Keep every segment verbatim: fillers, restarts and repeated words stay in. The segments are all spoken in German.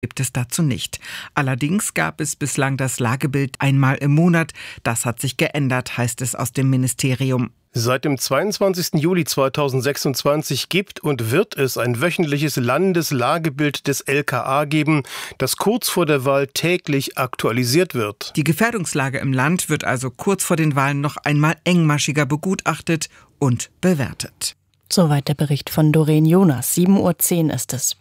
gibt es dazu nicht. Allerdings gab es bislang das Lagebild einmal im Monat. Das hat sich geändert, heißt es aus dem Ministerium. Seit dem zweiundzwanzigsten Juli zweitausendsechsundzwanzig gibt und wird es ein wöchentliches Landeslagebild des L K A geben, das kurz vor der Wahl täglich aktualisiert wird. Die Gefährdungslage im Land wird also kurz vor den Wahlen noch einmal engmaschiger begutachtet und bewertet. Soweit der Bericht von Doreen Jonas. sieben Uhr zehn ist es.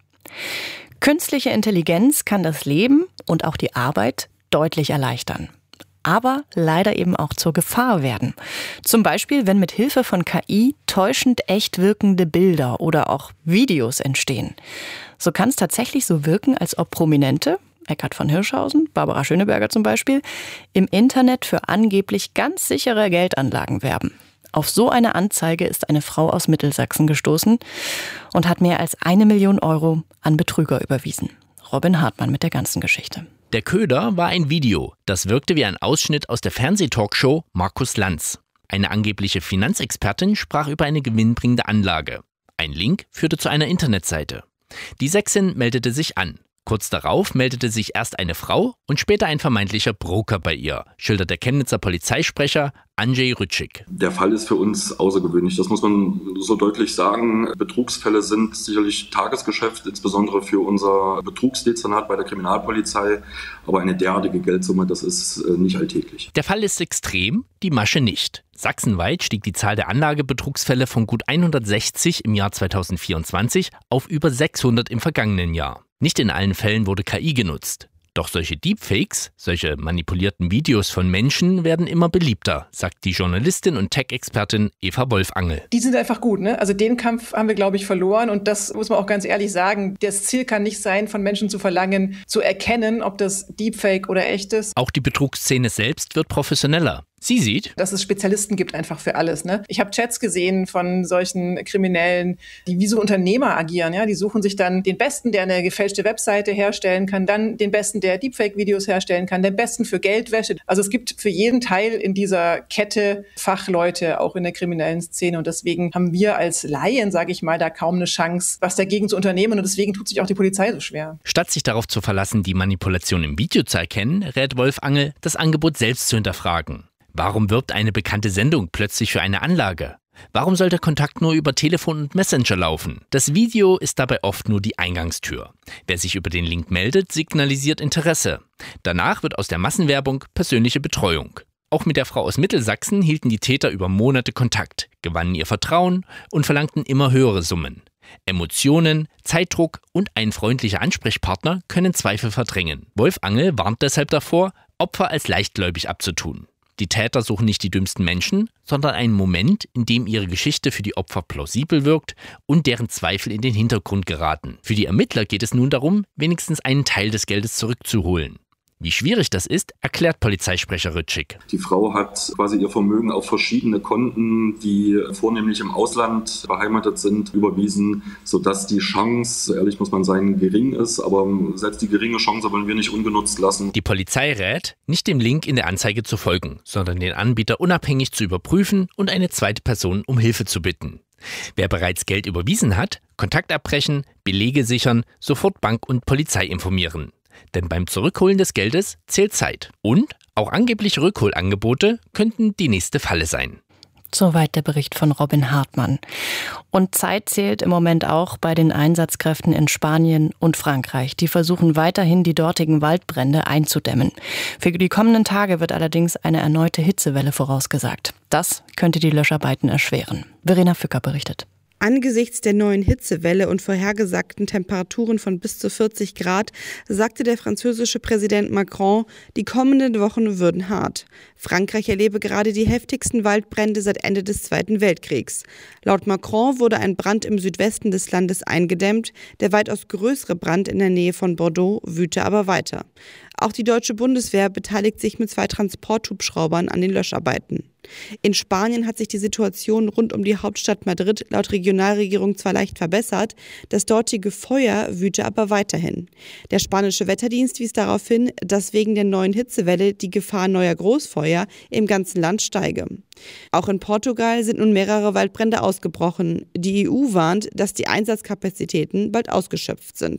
Künstliche Intelligenz kann das Leben und auch die Arbeit deutlich erleichtern. Aber leider eben auch zur Gefahr werden. Zum Beispiel, wenn mit Hilfe von K I täuschend echt wirkende Bilder oder auch Videos entstehen. So kann es tatsächlich so wirken, als ob Prominente, Eckhard von Hirschhausen, Barbara Schöneberger zum Beispiel, im Internet für angeblich ganz sichere Geldanlagen werben. Auf so eine Anzeige ist eine Frau aus Mittelsachsen gestoßen und hat mehr als eine Million Euro an Betrüger überwiesen. Robin Hartmann mit der ganzen Geschichte. Der Köder war ein Video, das wirkte wie ein Ausschnitt aus der Fernsehtalkshow Markus Lanz. Eine angebliche Finanzexpertin sprach über eine gewinnbringende Anlage. Ein Link führte zu einer Internetseite. Die Sächsin meldete sich an. Kurz darauf meldete sich erst eine Frau und später ein vermeintlicher Broker bei ihr, schildert der Chemnitzer Polizeisprecher Andrzej Ryczik. Der Fall ist für uns außergewöhnlich, das muss man so deutlich sagen. Betrugsfälle sind sicherlich Tagesgeschäft, insbesondere für unser Betrugsdezernat bei der Kriminalpolizei. Aber eine derartige Geldsumme, das ist nicht alltäglich. Der Fall ist extrem, die Masche nicht. Sachsenweit stieg die Zahl der Anlagebetrugsfälle von gut hundertsechzig im Jahr zweitausendvierundzwanzig auf über sechshundert im vergangenen Jahr. Nicht in allen Fällen wurde K I genutzt. Doch solche Deepfakes, solche manipulierten Videos von Menschen werden immer beliebter, sagt die Journalistin und Tech-Expertin Eva Wolfangel. Die sind einfach gut, ne? Also den Kampf haben wir, glaube ich, verloren. Und das muss man auch ganz ehrlich sagen. Das Ziel kann nicht sein, von Menschen zu verlangen, zu erkennen, ob das Deepfake oder echt ist. Auch die Betrugsszene selbst wird professioneller. Sie sieht, dass es Spezialisten gibt einfach für alles. Ne? Ich habe Chats gesehen von solchen Kriminellen, die wie so Unternehmer agieren. Ja? Die suchen sich dann den Besten, der eine gefälschte Webseite herstellen kann, dann den Besten, der Deepfake-Videos herstellen kann, den Besten für Geldwäsche. Also es gibt für jeden Teil in dieser Kette Fachleute, auch in der kriminellen Szene. Und deswegen haben wir als Laien, sage ich mal, da kaum eine Chance, was dagegen zu unternehmen. Und deswegen tut sich auch die Polizei so schwer. Statt sich darauf zu verlassen, die Manipulation im Video zu erkennen, rät Wolfangel, das Angebot selbst zu hinterfragen. Warum wirbt eine bekannte Sendung plötzlich für eine Anlage? Warum soll der Kontakt nur über Telefon und Messenger laufen? Das Video ist dabei oft nur die Eingangstür. Wer sich über den Link meldet, signalisiert Interesse. Danach wird aus der Massenwerbung persönliche Betreuung. Auch mit der Frau aus Mittelsachsen hielten die Täter über Monate Kontakt, gewannen ihr Vertrauen und verlangten immer höhere Summen. Emotionen, Zeitdruck und ein freundlicher Ansprechpartner können Zweifel verdrängen. Wolfangel warnt deshalb davor, Opfer als leichtgläubig abzutun. Die Täter suchen nicht die dümmsten Menschen, sondern einen Moment, in dem ihre Geschichte für die Opfer plausibel wirkt und deren Zweifel in den Hintergrund geraten. Für die Ermittler geht es nun darum, wenigstens einen Teil des Geldes zurückzuholen. Wie schwierig das ist, erklärt Polizeisprecher Ryczik. Die Frau hat quasi ihr Vermögen auf verschiedene Konten, die vornehmlich im Ausland beheimatet sind, überwiesen, sodass die Chance, ehrlich muss man sagen, gering ist. Aber selbst die geringe Chance wollen wir nicht ungenutzt lassen. Die Polizei rät, nicht dem Link in der Anzeige zu folgen, sondern den Anbieter unabhängig zu überprüfen und eine zweite Person um Hilfe zu bitten. Wer bereits Geld überwiesen hat, Kontakt abbrechen, Belege sichern, sofort Bank und Polizei informieren. Denn beim Zurückholen des Geldes zählt Zeit. Und auch angebliche Rückholangebote könnten die nächste Falle sein. Soweit der Bericht von Robin Hartmann. Und Zeit zählt im Moment auch bei den Einsatzkräften in Spanien und Frankreich. Die versuchen weiterhin, die dortigen Waldbrände einzudämmen. Für die kommenden Tage wird allerdings eine erneute Hitzewelle vorausgesagt. Das könnte die Löscharbeiten erschweren. Verena Fücker berichtet. Angesichts der neuen Hitzewelle und vorhergesagten Temperaturen von bis zu vierzig Grad sagte der französische Präsident Macron, die kommenden Wochen würden hart. Frankreich erlebe gerade die heftigsten Waldbrände seit Ende des Zweiten Weltkriegs. Laut Macron wurde ein Brand im Südwesten des Landes eingedämmt. Der weitaus größere Brand in der Nähe von Bordeaux wüte aber weiter. Auch die deutsche Bundeswehr beteiligt sich mit zwei Transporthubschraubern an den Löscharbeiten. In Spanien hat sich die Situation rund um die Hauptstadt Madrid laut Regionalregierung zwar leicht verbessert, das dortige Feuer wüte aber weiterhin. Der spanische Wetterdienst wies darauf hin, dass wegen der neuen Hitzewelle die Gefahr neuer Großfeuer im ganzen Land steige. Auch in Portugal sind nun mehrere Waldbrände ausgebrochen. Die E U warnt, dass die Einsatzkapazitäten bald ausgeschöpft sind.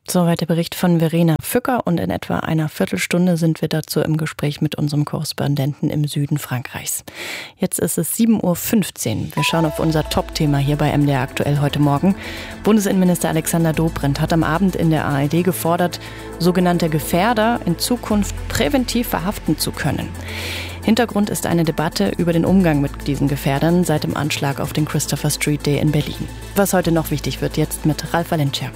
Soweit der Bericht von Verena Fücker und in etwa einer Viertelstunde sind wir dazu im Gespräch mit unserem Korrespondenten im Süden Frankreichs. Jetzt ist es sieben Uhr fünfzehn. Wir schauen auf unser Top-Thema hier bei M D R aktuell heute Morgen. Bundesinnenminister Alexander Dobrindt hat am Abend in der A R D gefordert, sogenannte Gefährder in Zukunft präventiv verhaften zu können. Hintergrund ist eine Debatte über den Umgang mit diesen Gefährdern seit dem Anschlag auf den Christopher Street Day in Berlin. Was heute noch wichtig wird, jetzt mit Ralf Valencia.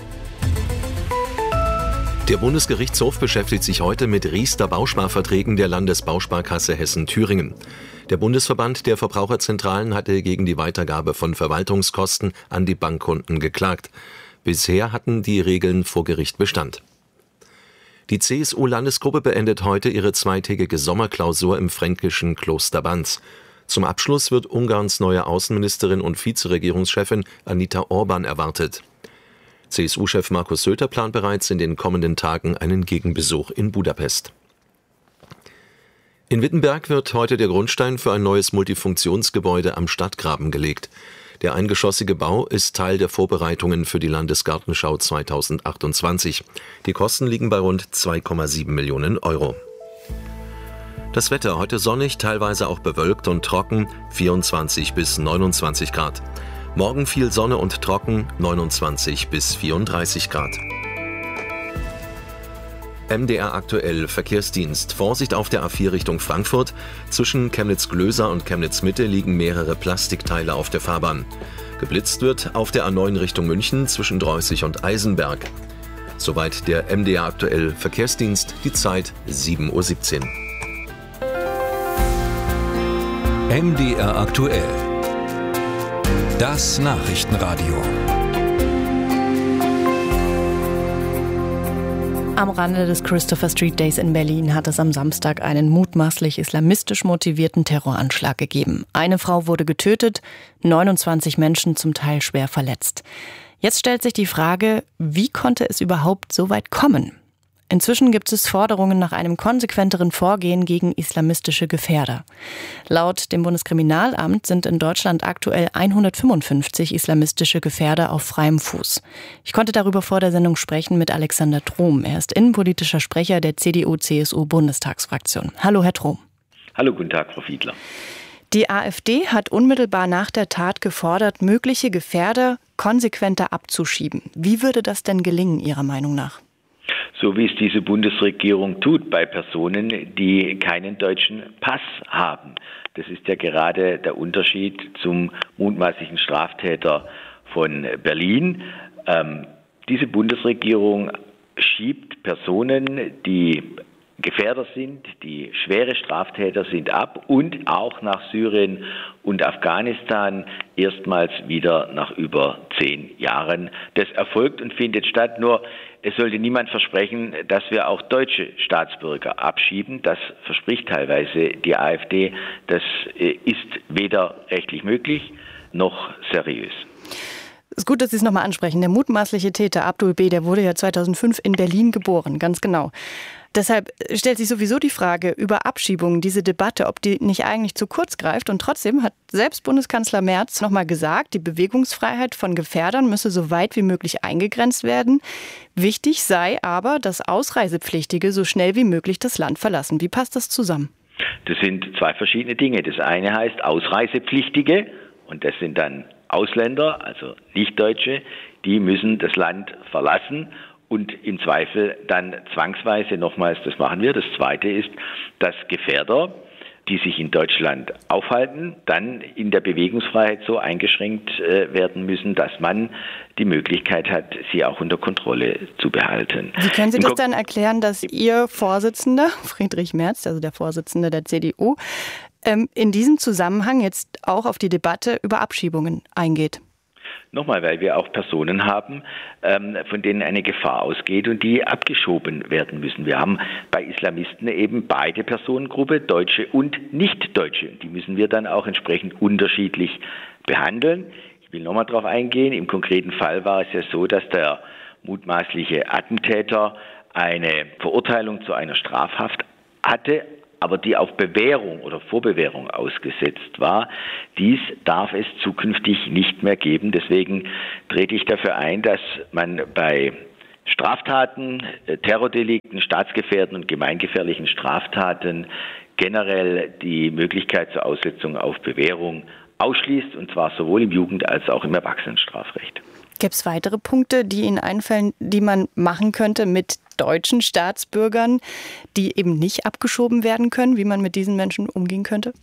Der Bundesgerichtshof beschäftigt sich heute mit Riester-Bausparverträgen der Landesbausparkasse Hessen-Thüringen. Der Bundesverband der Verbraucherzentralen hatte gegen die Weitergabe von Verwaltungskosten an die Bankkunden geklagt. Bisher hatten die Regeln vor Gericht Bestand. Die C S U-Landesgruppe beendet heute ihre zweitägige Sommerklausur im fränkischen Kloster Banz. Zum Abschluss wird Ungarns neue Außenministerin und Vizeregierungschefin Anita Orban erwartet. C S U-Chef Markus Söder plant bereits in den kommenden Tagen einen Gegenbesuch in Budapest. In Wittenberg wird heute der Grundstein für ein neues Multifunktionsgebäude am Stadtgraben gelegt. Der eingeschossige Bau ist Teil der Vorbereitungen für die Landesgartenschau zweitausendachtundzwanzig. Die Kosten liegen bei rund zwei Komma sieben Millionen Euro. Das Wetter heute sonnig, teilweise auch bewölkt und trocken, vierundzwanzig bis neunundzwanzig Grad. Morgen viel Sonne und trocken, neunundzwanzig bis vierunddreißig Grad. M D R aktuell Verkehrsdienst. Vorsicht auf der A vier Richtung Frankfurt. Zwischen Chemnitz-Glöser und Chemnitz-Mitte liegen mehrere Plastikteile auf der Fahrbahn. Geblitzt wird auf der A neun Richtung München zwischen Dreußig und Eisenberg. Soweit der M D R aktuell Verkehrsdienst. Die Zeit sieben Uhr siebzehn. M D R aktuell. Das Nachrichtenradio. Am Rande des Christopher Street Days in Berlin hat es am Samstag einen mutmaßlich islamistisch motivierten Terroranschlag gegeben. Eine Frau wurde getötet, neunundzwanzig Menschen zum Teil schwer verletzt. Jetzt stellt sich die Frage, wie konnte es überhaupt so weit kommen? Inzwischen gibt es Forderungen nach einem konsequenteren Vorgehen gegen islamistische Gefährder. Laut dem Bundeskriminalamt sind in Deutschland aktuell hundertfünfundfünfzig islamistische Gefährder auf freiem Fuß. Ich konnte darüber vor der Sendung sprechen mit Alexander Trom. Er ist innenpolitischer Sprecher der C D U C S U-Bundestagsfraktion. Hallo, Herr Trom. Hallo, guten Tag, Frau Fiedler. Die AfD hat unmittelbar nach der Tat gefordert, mögliche Gefährder konsequenter abzuschieben. Wie würde das denn gelingen, Ihrer Meinung nach? So wie es diese Bundesregierung tut bei Personen, die keinen deutschen Pass haben. Das ist ja gerade der Unterschied zum mutmaßlichen Straftäter von Berlin. Ähm, diese Bundesregierung schiebt Personen, die Gefährder sind, die schwere Straftäter sind, ab und auch nach Syrien und Afghanistan erstmals wieder nach über zehn Jahren. Das erfolgt und findet statt, nur es sollte niemand versprechen, dass wir auch deutsche Staatsbürger abschieben. Das verspricht teilweise die AfD. Das ist weder rechtlich möglich noch seriös. Es ist gut, dass Sie es nochmal ansprechen. Der mutmaßliche Täter Abdul B., der wurde ja zweitausendfünf in Berlin geboren, ganz genau. Deshalb stellt sich sowieso die Frage über Abschiebungen, diese Debatte, ob die nicht eigentlich zu kurz greift. Und trotzdem hat selbst Bundeskanzler Merz nochmal gesagt, die Bewegungsfreiheit von Gefährdern müsse so weit wie möglich eingegrenzt werden. Wichtig sei aber, dass Ausreisepflichtige so schnell wie möglich das Land verlassen. Wie passt das zusammen? Das sind zwei verschiedene Dinge. Das eine heißt Ausreisepflichtige und das sind dann Ausländer, also Nichtdeutsche, die müssen das Land verlassen. Und im Zweifel dann zwangsweise, nochmals, das machen wir. Das Zweite ist, dass Gefährder, die sich in Deutschland aufhalten, dann in der Bewegungsfreiheit so eingeschränkt äh, werden müssen, dass man die Möglichkeit hat, sie auch unter Kontrolle zu behalten. Wie können Sie das dann erklären, dass Ihr Vorsitzender, Friedrich Merz, also der Vorsitzende der C D U, ähm, in diesem Zusammenhang jetzt auch auf die Debatte über Abschiebungen eingeht? Nochmal, weil wir auch Personen haben, ähm, von denen eine Gefahr ausgeht und die abgeschoben werden müssen. Wir haben bei Islamisten eben beide Personengruppen, Deutsche und Nicht-Deutsche. Die müssen wir dann auch entsprechend unterschiedlich behandeln. Ich will nochmal darauf eingehen. Im konkreten Fall war es ja so, dass der mutmaßliche Attentäter eine Verurteilung zu einer Strafhaft hatte, aber die auf Bewährung oder Vorbewährung ausgesetzt war. Dies darf es zukünftig nicht mehr geben. Deswegen trete ich dafür ein, dass man bei Straftaten, Terrordelikten, staatsgefährdenden und gemeingefährlichen Straftaten generell die Möglichkeit zur Aussetzung auf Bewährung ausschließt, und zwar sowohl im Jugend- als auch im Erwachsenenstrafrecht. Gibt es weitere Punkte, die Ihnen einfallen, die man machen könnte mit deutschen Staatsbürgern, die eben nicht abgeschoben werden können, wie man mit diesen Menschen umgehen könnte?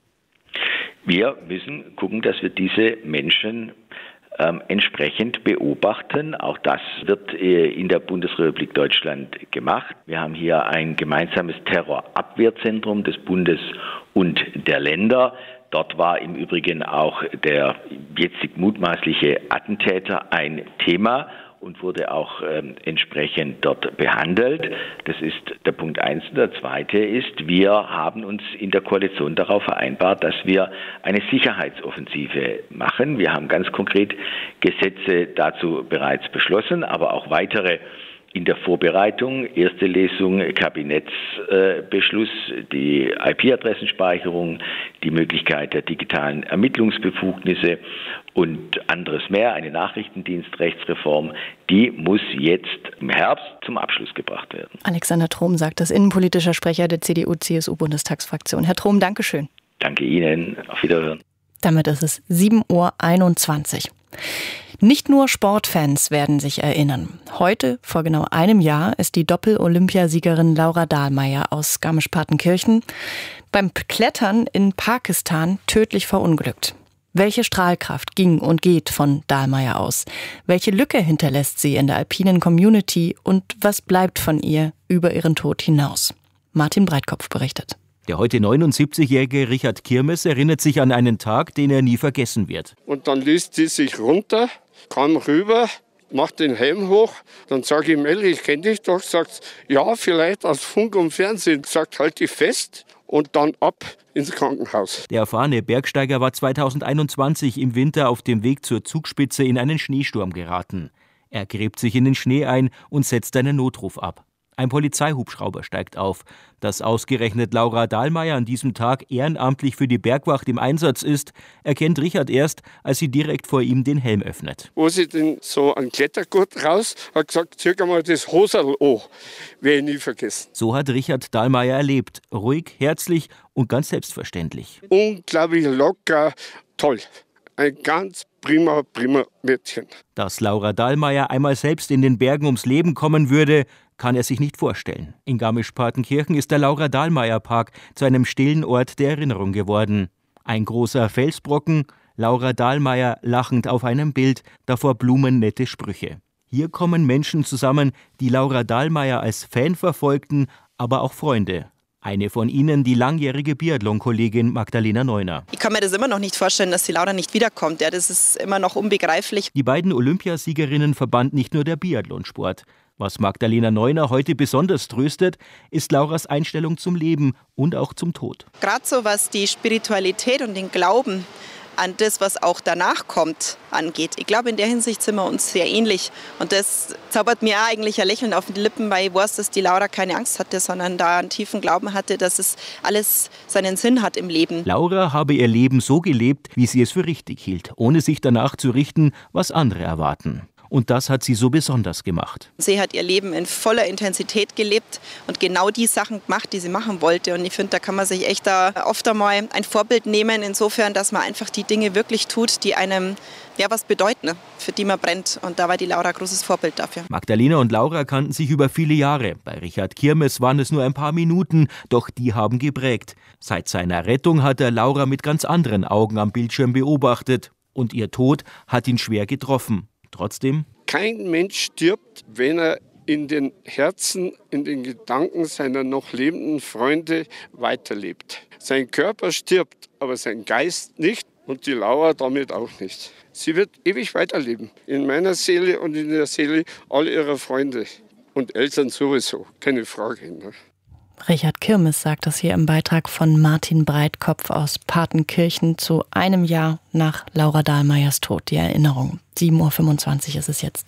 Wir müssen gucken, dass wir diese Menschen ähm, entsprechend beobachten. Auch das wird äh, in der Bundesrepublik Deutschland gemacht. Wir haben hier ein gemeinsames Terrorabwehrzentrum des Bundes und der Länder. Dort war im Übrigen auch der jetzig mutmaßliche Attentäter ein Thema und wurde auch ähm, entsprechend dort behandelt. Das ist der Punkt eins. Und der zweite ist, wir haben uns in der Koalition darauf vereinbart, dass wir eine Sicherheitsoffensive machen. Wir haben ganz konkret Gesetze dazu bereits beschlossen, aber auch weitere in der Vorbereitung. Erste Lesung, Kabinettsbeschluss, äh, die I P-Adressenspeicherung, die Möglichkeit der digitalen Ermittlungsbefugnisse und anderes mehr, eine Nachrichtendienstrechtsreform, die muss jetzt im Herbst zum Abschluss gebracht werden. Alexander Trom sagt das, innenpolitischer Sprecher der C D U C S U-Bundestagsfraktion. Herr Trom, Dankeschön. Danke Ihnen. Auf Wiederhören. Damit ist es sieben Uhr einundzwanzig. Nicht nur Sportfans werden sich erinnern. Heute, vor genau einem Jahr, ist die Doppel-Olympiasiegerin Laura Dahlmeier aus Garmisch-Partenkirchen beim Klettern in Pakistan tödlich verunglückt. Welche Strahlkraft ging und geht von Dahlmeier aus? Welche Lücke hinterlässt sie in der alpinen Community und was bleibt von ihr über ihren Tod hinaus? Martin Breitkopf berichtet. Der heute neunundsiebzigjährige Richard Kirmes erinnert sich an einen Tag, den er nie vergessen wird. Und dann ließ sie sich runter, kam rüber, macht den Helm hoch. Dann sage ich ihm, Elli, ich kenne dich doch. Sagt, ja, vielleicht aus Funk und Fernsehen. Sagt, halt dich fest und dann ab ins Krankenhaus. Der erfahrene Bergsteiger war zweitausendeinundzwanzig im Winter auf dem Weg zur Zugspitze in einen Schneesturm geraten. Er gräbt sich in den Schnee ein und setzt einen Notruf ab. Ein Polizeihubschrauber steigt auf. Dass ausgerechnet Laura Dahlmeier an diesem Tag ehrenamtlich für die Bergwacht im Einsatz ist, erkennt Richard erst, als sie direkt vor ihm den Helm öffnet. Wo sie denn so einen Klettergurt raus, hat gesagt, zieh mal das Hoserl an. Werde ich nie vergessen. So hat Richard Dahlmeier erlebt. Ruhig, herzlich und ganz selbstverständlich. Unglaublich locker, toll. Ein ganz prima, prima Mädchen. Dass Laura Dahlmeier einmal selbst in den Bergen ums Leben kommen würde, kann er sich nicht vorstellen. In Garmisch-Partenkirchen ist der Laura-Dahlmeier-Park zu einem stillen Ort der Erinnerung geworden. Ein großer Felsbrocken, Laura Dahlmeier lachend auf einem Bild, davor blumennette Sprüche. Hier kommen Menschen zusammen, die Laura Dahlmeier als Fan verfolgten, aber auch Freunde. Eine von ihnen, die langjährige Biathlon-Kollegin Magdalena Neuner. Ich kann mir das immer noch nicht vorstellen, dass die Laura nicht wiederkommt. Ja, das ist immer noch unbegreiflich. Die beiden Olympiasiegerinnen verband nicht nur der Biathlonsport. Was Magdalena Neuner heute besonders tröstet, ist Lauras Einstellung zum Leben und auch zum Tod. Gerade so was die Spiritualität und den Glauben an das, was auch danach kommt, angeht. Ich glaube, in der Hinsicht sind wir uns sehr ähnlich. Und das zaubert mir auch eigentlich ein Lächeln auf die Lippen, weil ich weiß, dass die Laura keine Angst hatte, sondern da einen tiefen Glauben hatte, dass es alles seinen Sinn hat im Leben. Laura habe ihr Leben so gelebt, wie sie es für richtig hielt, ohne sich danach zu richten, was andere erwarten. Und das hat sie so besonders gemacht. Sie hat ihr Leben in voller Intensität gelebt und genau die Sachen gemacht, die sie machen wollte. Und ich finde, da kann man sich echt da oft einmal ein Vorbild nehmen, insofern, dass man einfach die Dinge wirklich tut, die einem ja was bedeuten, für die man brennt. Und da war die Laura ein großes Vorbild dafür. Magdalena und Laura kannten sich über viele Jahre. Bei Richard Kirmes waren es nur ein paar Minuten, doch die haben geprägt. Seit seiner Rettung hat er Laura mit ganz anderen Augen am Bildschirm beobachtet. Und ihr Tod hat ihn schwer getroffen. Trotzdem? Kein Mensch stirbt, wenn er in den Herzen, in den Gedanken seiner noch lebenden Freunde weiterlebt. Sein Körper stirbt, aber sein Geist nicht und die Laura damit auch nicht. Sie wird ewig weiterleben. In meiner Seele und in der Seele all ihrer Freunde und Eltern sowieso, keine Frage. Ne? Richard Kirmes sagt das hier im Beitrag von Martin Breitkopf aus Partenkirchen zu einem Jahr nach Laura Dahlmeiers Tod. Die Erinnerung. sieben Uhr fünfundzwanzig ist es jetzt.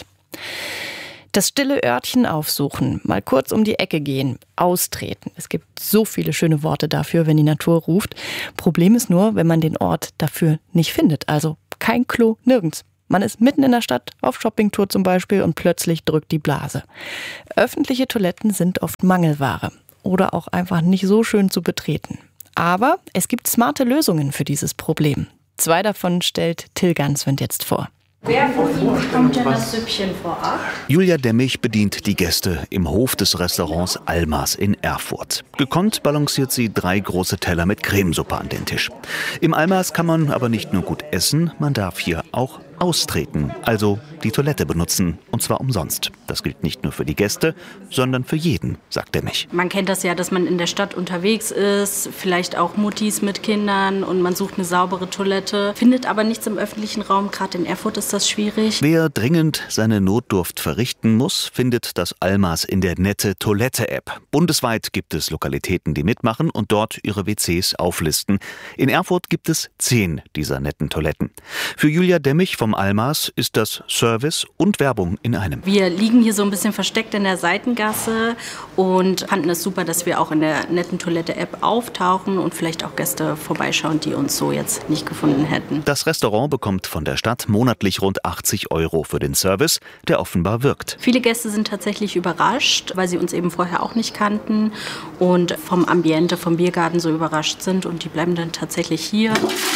Das stille Örtchen aufsuchen, mal kurz um die Ecke gehen, austreten. Es gibt so viele schöne Worte dafür, wenn die Natur ruft. Problem ist nur, wenn man den Ort dafür nicht findet. Also kein Klo, nirgends. Man ist mitten in der Stadt, auf Shoppingtour zum Beispiel, und plötzlich drückt die Blase. Öffentliche Toiletten sind oft Mangelware oder auch einfach nicht so schön zu betreten. Aber es gibt smarte Lösungen für dieses Problem. Zwei davon stellt Till Ganswind jetzt vor. Wer von Ihnen kommt denn das Süppchen vorab? Julia Demmich bedient die Gäste im Hof des Restaurants Almas in Erfurt. Gekonnt balanciert sie drei große Teller mit Cremesuppe an den Tisch. Im Almas kann man aber nicht nur gut essen, man darf hier auch austreten, also die Toilette benutzen, und zwar umsonst. Das gilt nicht nur für die Gäste, sondern für jeden, sagt Demmich. Man kennt das ja, dass man in der Stadt unterwegs ist, vielleicht auch Muttis mit Kindern, und man sucht eine saubere Toilette, findet aber nichts im öffentlichen Raum. Gerade in Erfurt ist das schwierig. Wer dringend seine Notdurft verrichten muss, findet das Almas in der Nette Toilette-App. Bundesweit gibt es Lokalitäten, die mitmachen und dort ihre W Cs auflisten. In Erfurt gibt es zehn dieser netten Toiletten. Für Julia Demmich vom Almas ist das Service und Werbung in einem. Wir liegen hier so ein bisschen versteckt in der Seitengasse und fanden es super, dass wir auch in der Netten Toilette-App auftauchen und vielleicht auch Gäste vorbeischauen, die uns so jetzt nicht gefunden hätten. Das Restaurant bekommt von der Stadt monatlich rund achtzig Euro für den Service, der offenbar wirkt. Viele Gäste sind tatsächlich überrascht, weil sie uns eben vorher auch nicht kannten und vom Ambiente, vom Biergarten so überrascht sind, und die bleiben dann tatsächlich hier.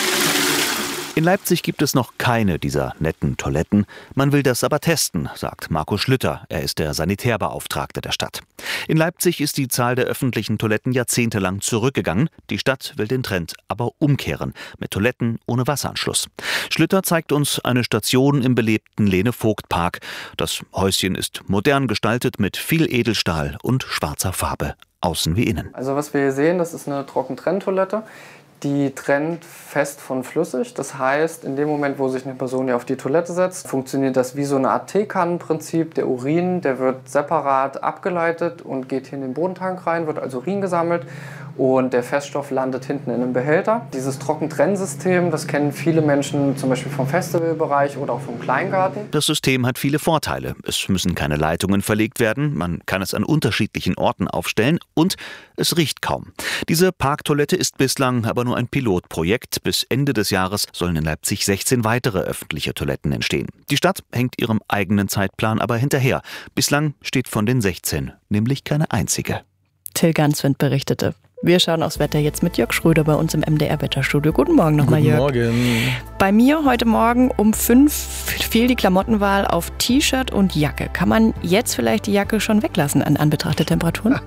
In Leipzig gibt es noch keine dieser netten Toiletten. Man will das aber testen, sagt Marco Schlüter. Er ist der Sanitärbeauftragte der Stadt. In Leipzig ist die Zahl der öffentlichen Toiletten jahrzehntelang zurückgegangen. Die Stadt will den Trend aber umkehren, mit Toiletten ohne Wasseranschluss. Schlüter zeigt uns eine Station im belebten Lene-Vogt-Park. Das Häuschen ist modern gestaltet mit viel Edelstahl und schwarzer Farbe, außen wie innen. Also was wir hier sehen, das ist eine Trockentrenntoilette. Die trennt fest von flüssig. Das heißt, in dem Moment, wo sich eine Person hier auf die Toilette setzt, funktioniert das wie so eine Art Teekannenprinzip. Der Urin, der wird separat abgeleitet und geht hier in den Bodentank rein, wird als Urin gesammelt, und der Feststoff landet hinten in einem Behälter. Dieses Trockentrennsystem, das kennen viele Menschen zum Beispiel vom Festivalbereich oder auch vom Kleingarten. Das System hat viele Vorteile. Es müssen keine Leitungen verlegt werden, man kann es an unterschiedlichen Orten aufstellen und es riecht kaum. Diese Parktoilette ist bislang aber nur ein Pilotprojekt. Bis Ende des Jahres sollen in Leipzig sechzehn weitere öffentliche Toiletten entstehen. Die Stadt hängt ihrem eigenen Zeitplan aber hinterher. Bislang steht von den sechzehn nämlich keine einzige. Till Ganswind berichtete. Wir schauen aufs Wetter jetzt mit Jörg Schröder bei uns im M D R-Wetterstudio. Guten Morgen nochmal, Jörg. Guten Morgen. Bei mir heute Morgen um fünf fiel die Klamottenwahl auf T-Shirt und Jacke. Kann man jetzt vielleicht die Jacke schon weglassen an Anbetracht der Temperaturen?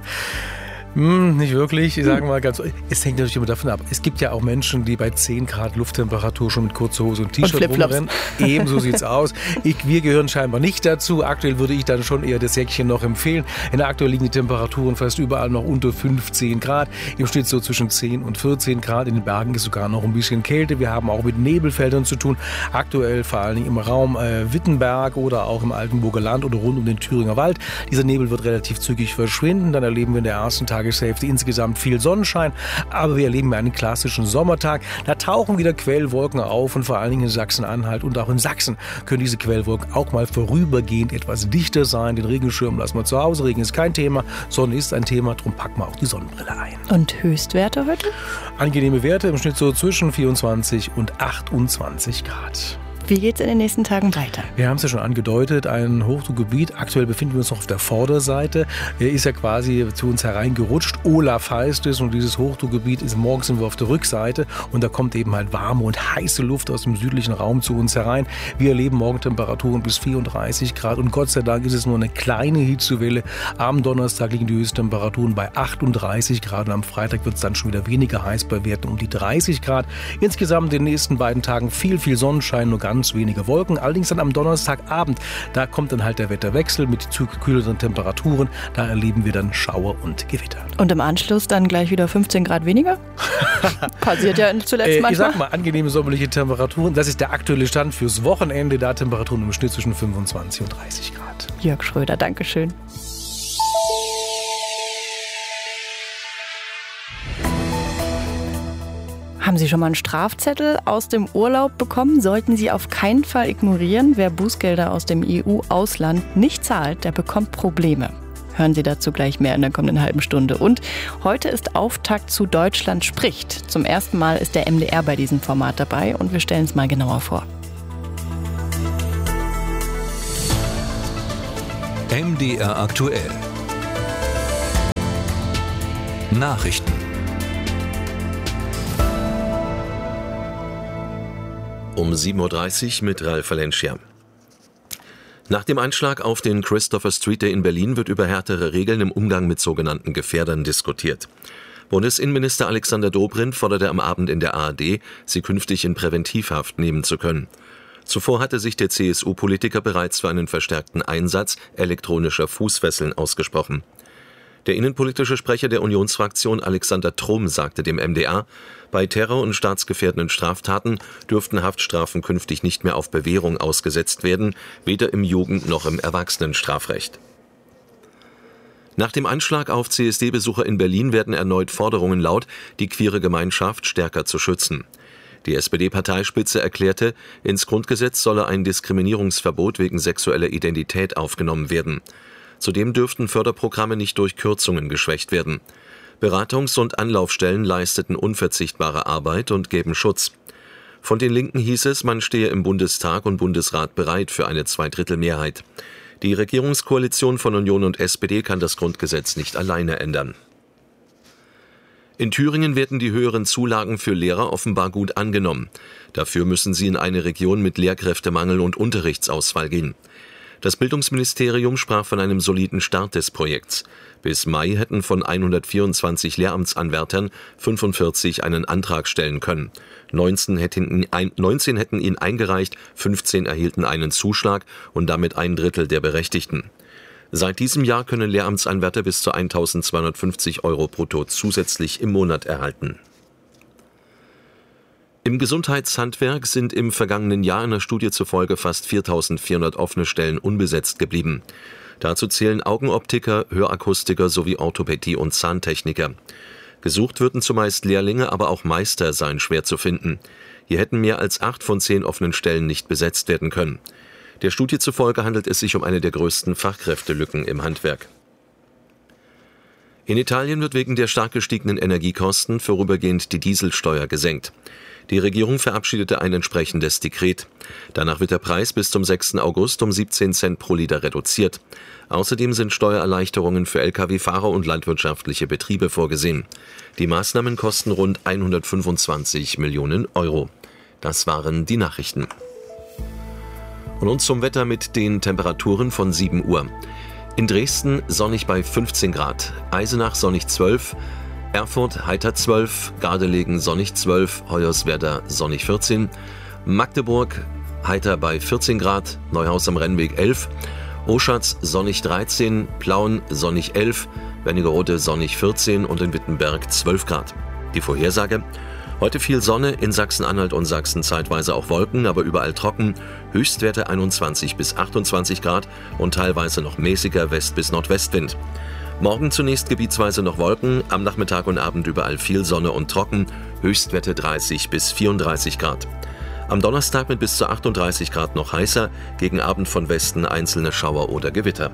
Hm, nicht wirklich, ich sage mal ganz, es hängt natürlich immer davon ab. Es gibt ja auch Menschen, die bei zehn Grad Lufttemperatur schon mit kurzer Hose und T-Shirt rumrennen. Ebenso sieht's aus. Ich, wir gehören scheinbar nicht dazu. Aktuell würde ich dann schon eher das Jäckchen noch empfehlen. In der aktuell liegen die Temperaturen fast überall noch unter fünfzehn Grad. Im Schnitt so zwischen zehn und vierzehn Grad. In den Bergen ist sogar noch ein bisschen Kälte. Wir haben auch mit Nebelfeldern zu tun. Aktuell vor allem im Raum äh, Wittenberg oder auch im Altenburger Land oder rund um den Thüringer Wald. Dieser Nebel wird relativ zügig verschwinden. Dann erleben wir in der ersten Tag Tageshälfte insgesamt viel Sonnenschein, aber wir erleben einen klassischen Sommertag. Da tauchen wieder Quellwolken auf und vor allen Dingen in Sachsen-Anhalt und auch in Sachsen können diese Quellwolken auch mal vorübergehend etwas dichter sein. Den Regenschirm lassen wir zu Hause, Regen ist kein Thema, Sonne ist ein Thema, darum packen wir auch die Sonnenbrille ein. Und Höchstwerte heute? Angenehme Werte, im Schnitt so zwischen vierundzwanzig und achtundzwanzig Grad. Wie geht es in den nächsten Tagen weiter? Wir haben es ja schon angedeutet, ein Hochdruckgebiet. Aktuell befinden wir uns noch auf der Vorderseite. Er ist ja quasi zu uns hereingerutscht. Olaf heißt es, und dieses Hochdruckgebiet ist, morgens sind wir auf der Rückseite und da kommt eben halt warme und heiße Luft aus dem südlichen Raum zu uns herein. Wir erleben morgen Temperaturen bis vierunddreißig Grad und Gott sei Dank ist es nur eine kleine Hitzewelle. Am Donnerstag liegen die Höchsttemperaturen bei achtunddreißig Grad und am Freitag wird es dann schon wieder weniger heiß bei Werten um die dreißig Grad. Insgesamt in den nächsten beiden Tagen viel, viel Sonnenschein, nur ganz ganz wenige Wolken. Allerdings dann am Donnerstagabend, da kommt dann halt der Wetterwechsel mit kühleren Temperaturen. Da erleben wir dann Schauer und Gewitter. Und im Anschluss dann gleich wieder fünfzehn Grad weniger? Passiert ja zuletzt äh, manchmal. Ich sag mal, angenehme sommerliche Temperaturen. Das ist der aktuelle Stand fürs Wochenende. Da Temperaturen im Schnitt zwischen fünfundzwanzig und dreißig Grad. Jörg Schröder, Dankeschön. Haben Sie schon mal einen Strafzettel aus dem Urlaub bekommen? Sollten Sie auf keinen Fall ignorieren. Wer Bußgelder aus dem E U-Ausland nicht zahlt, der bekommt Probleme. Hören Sie dazu gleich mehr in der kommenden halben Stunde. Und heute ist Auftakt zu Deutschland spricht. Zum ersten Mal ist der M D R bei diesem Format dabei und wir stellen es mal genauer vor. M D R aktuell. Nachrichten. Um sieben Uhr dreißig mit Ralf Valencia. Nach dem Einschlag auf den Christopher Street Day in Berlin wird über härtere Regeln im Umgang mit sogenannten Gefährdern diskutiert. Bundesinnenminister Alexander Dobrindt forderte am Abend in der A R D, sie künftig in Präventivhaft nehmen zu können. Zuvor hatte sich der C S U-Politiker bereits für einen verstärkten Einsatz elektronischer Fußfesseln ausgesprochen. Der innenpolitische Sprecher der Unionsfraktion Alexander Trumm sagte dem M D R, bei terror- und staatsgefährdenden Straftaten dürften Haftstrafen künftig nicht mehr auf Bewährung ausgesetzt werden, weder im Jugend- noch im Erwachsenenstrafrecht. Nach dem Anschlag auf C S D-Besucher in Berlin werden erneut Forderungen laut, die queere Gemeinschaft stärker zu schützen. Die S P D-Parteispitze erklärte, ins Grundgesetz solle ein Diskriminierungsverbot wegen sexueller Identität aufgenommen werden. Zudem dürften Förderprogramme nicht durch Kürzungen geschwächt werden. Beratungs- und Anlaufstellen leisteten unverzichtbare Arbeit und geben Schutz. Von den Linken hieß es, man stehe im Bundestag und Bundesrat bereit für eine Zweidrittelmehrheit. Die Regierungskoalition von Union und S P D kann das Grundgesetz nicht alleine ändern. In Thüringen werden die höheren Zulagen für Lehrer offenbar gut angenommen. Dafür müssen sie in eine Region mit Lehrkräftemangel und Unterrichtsausfall gehen. Das Bildungsministerium sprach von einem soliden Start des Projekts. Bis Mai hätten von hundertvierundzwanzig Lehramtsanwärtern fünfundvierzig einen Antrag stellen können. neunzehn hätten, neunzehn hätten ihn eingereicht, fünfzehn erhielten einen Zuschlag und damit ein Drittel der Berechtigten. Seit diesem Jahr können Lehramtsanwärter bis zu eintausendzweihundertfünfzig Euro brutto zusätzlich im Monat erhalten. Im Gesundheitshandwerk sind im vergangenen Jahr einer Studie zufolge fast viertausendvierhundert offene Stellen unbesetzt geblieben. Dazu zählen Augenoptiker, Hörakustiker sowie Orthopädie- und Zahntechniker. Gesucht würden zumeist Lehrlinge, aber auch Meister seien schwer zu finden. Hier hätten mehr als acht von zehn offenen Stellen nicht besetzt werden können. Der Studie zufolge handelt es sich um eine der größten Fachkräftelücken im Handwerk. In Italien wird wegen der stark gestiegenen Energiekosten vorübergehend die Dieselsteuer gesenkt. Die Regierung verabschiedete ein entsprechendes Dekret. Danach wird der Preis bis zum sechsten August um siebzehn Cent pro Liter reduziert. Außerdem sind Steuererleichterungen für L K W-Fahrer und landwirtschaftliche Betriebe vorgesehen. Die Maßnahmen kosten rund hundertfünfundzwanzig Millionen Euro. Das waren die Nachrichten. Und nun zum Wetter mit den Temperaturen von sieben Uhr. In Dresden sonnig bei fünfzehn Grad, Eisenach sonnig zwölf, Erfurt heiter zwölf, Gardelegen sonnig zwölf, Hoyerswerda sonnig vierzehn, Magdeburg heiter bei vierzehn Grad, Neuhaus am Rennweg elf, Oschatz sonnig dreizehn, Plauen sonnig elf, Wernigerode sonnig vierzehn und in Wittenberg zwölf Grad. Die Vorhersage: Heute viel Sonne, in Sachsen-Anhalt und Sachsen zeitweise auch Wolken, aber überall trocken. Höchstwerte einundzwanzig bis achtundzwanzig Grad und teilweise noch mäßiger West- bis Nordwestwind. Morgen zunächst gebietsweise noch Wolken, am Nachmittag und Abend überall viel Sonne und trocken, Höchstwerte dreißig bis vierunddreißig Grad. Am Donnerstag mit bis zu achtunddreißig Grad noch heißer, gegen Abend von Westen einzelne Schauer oder Gewitter.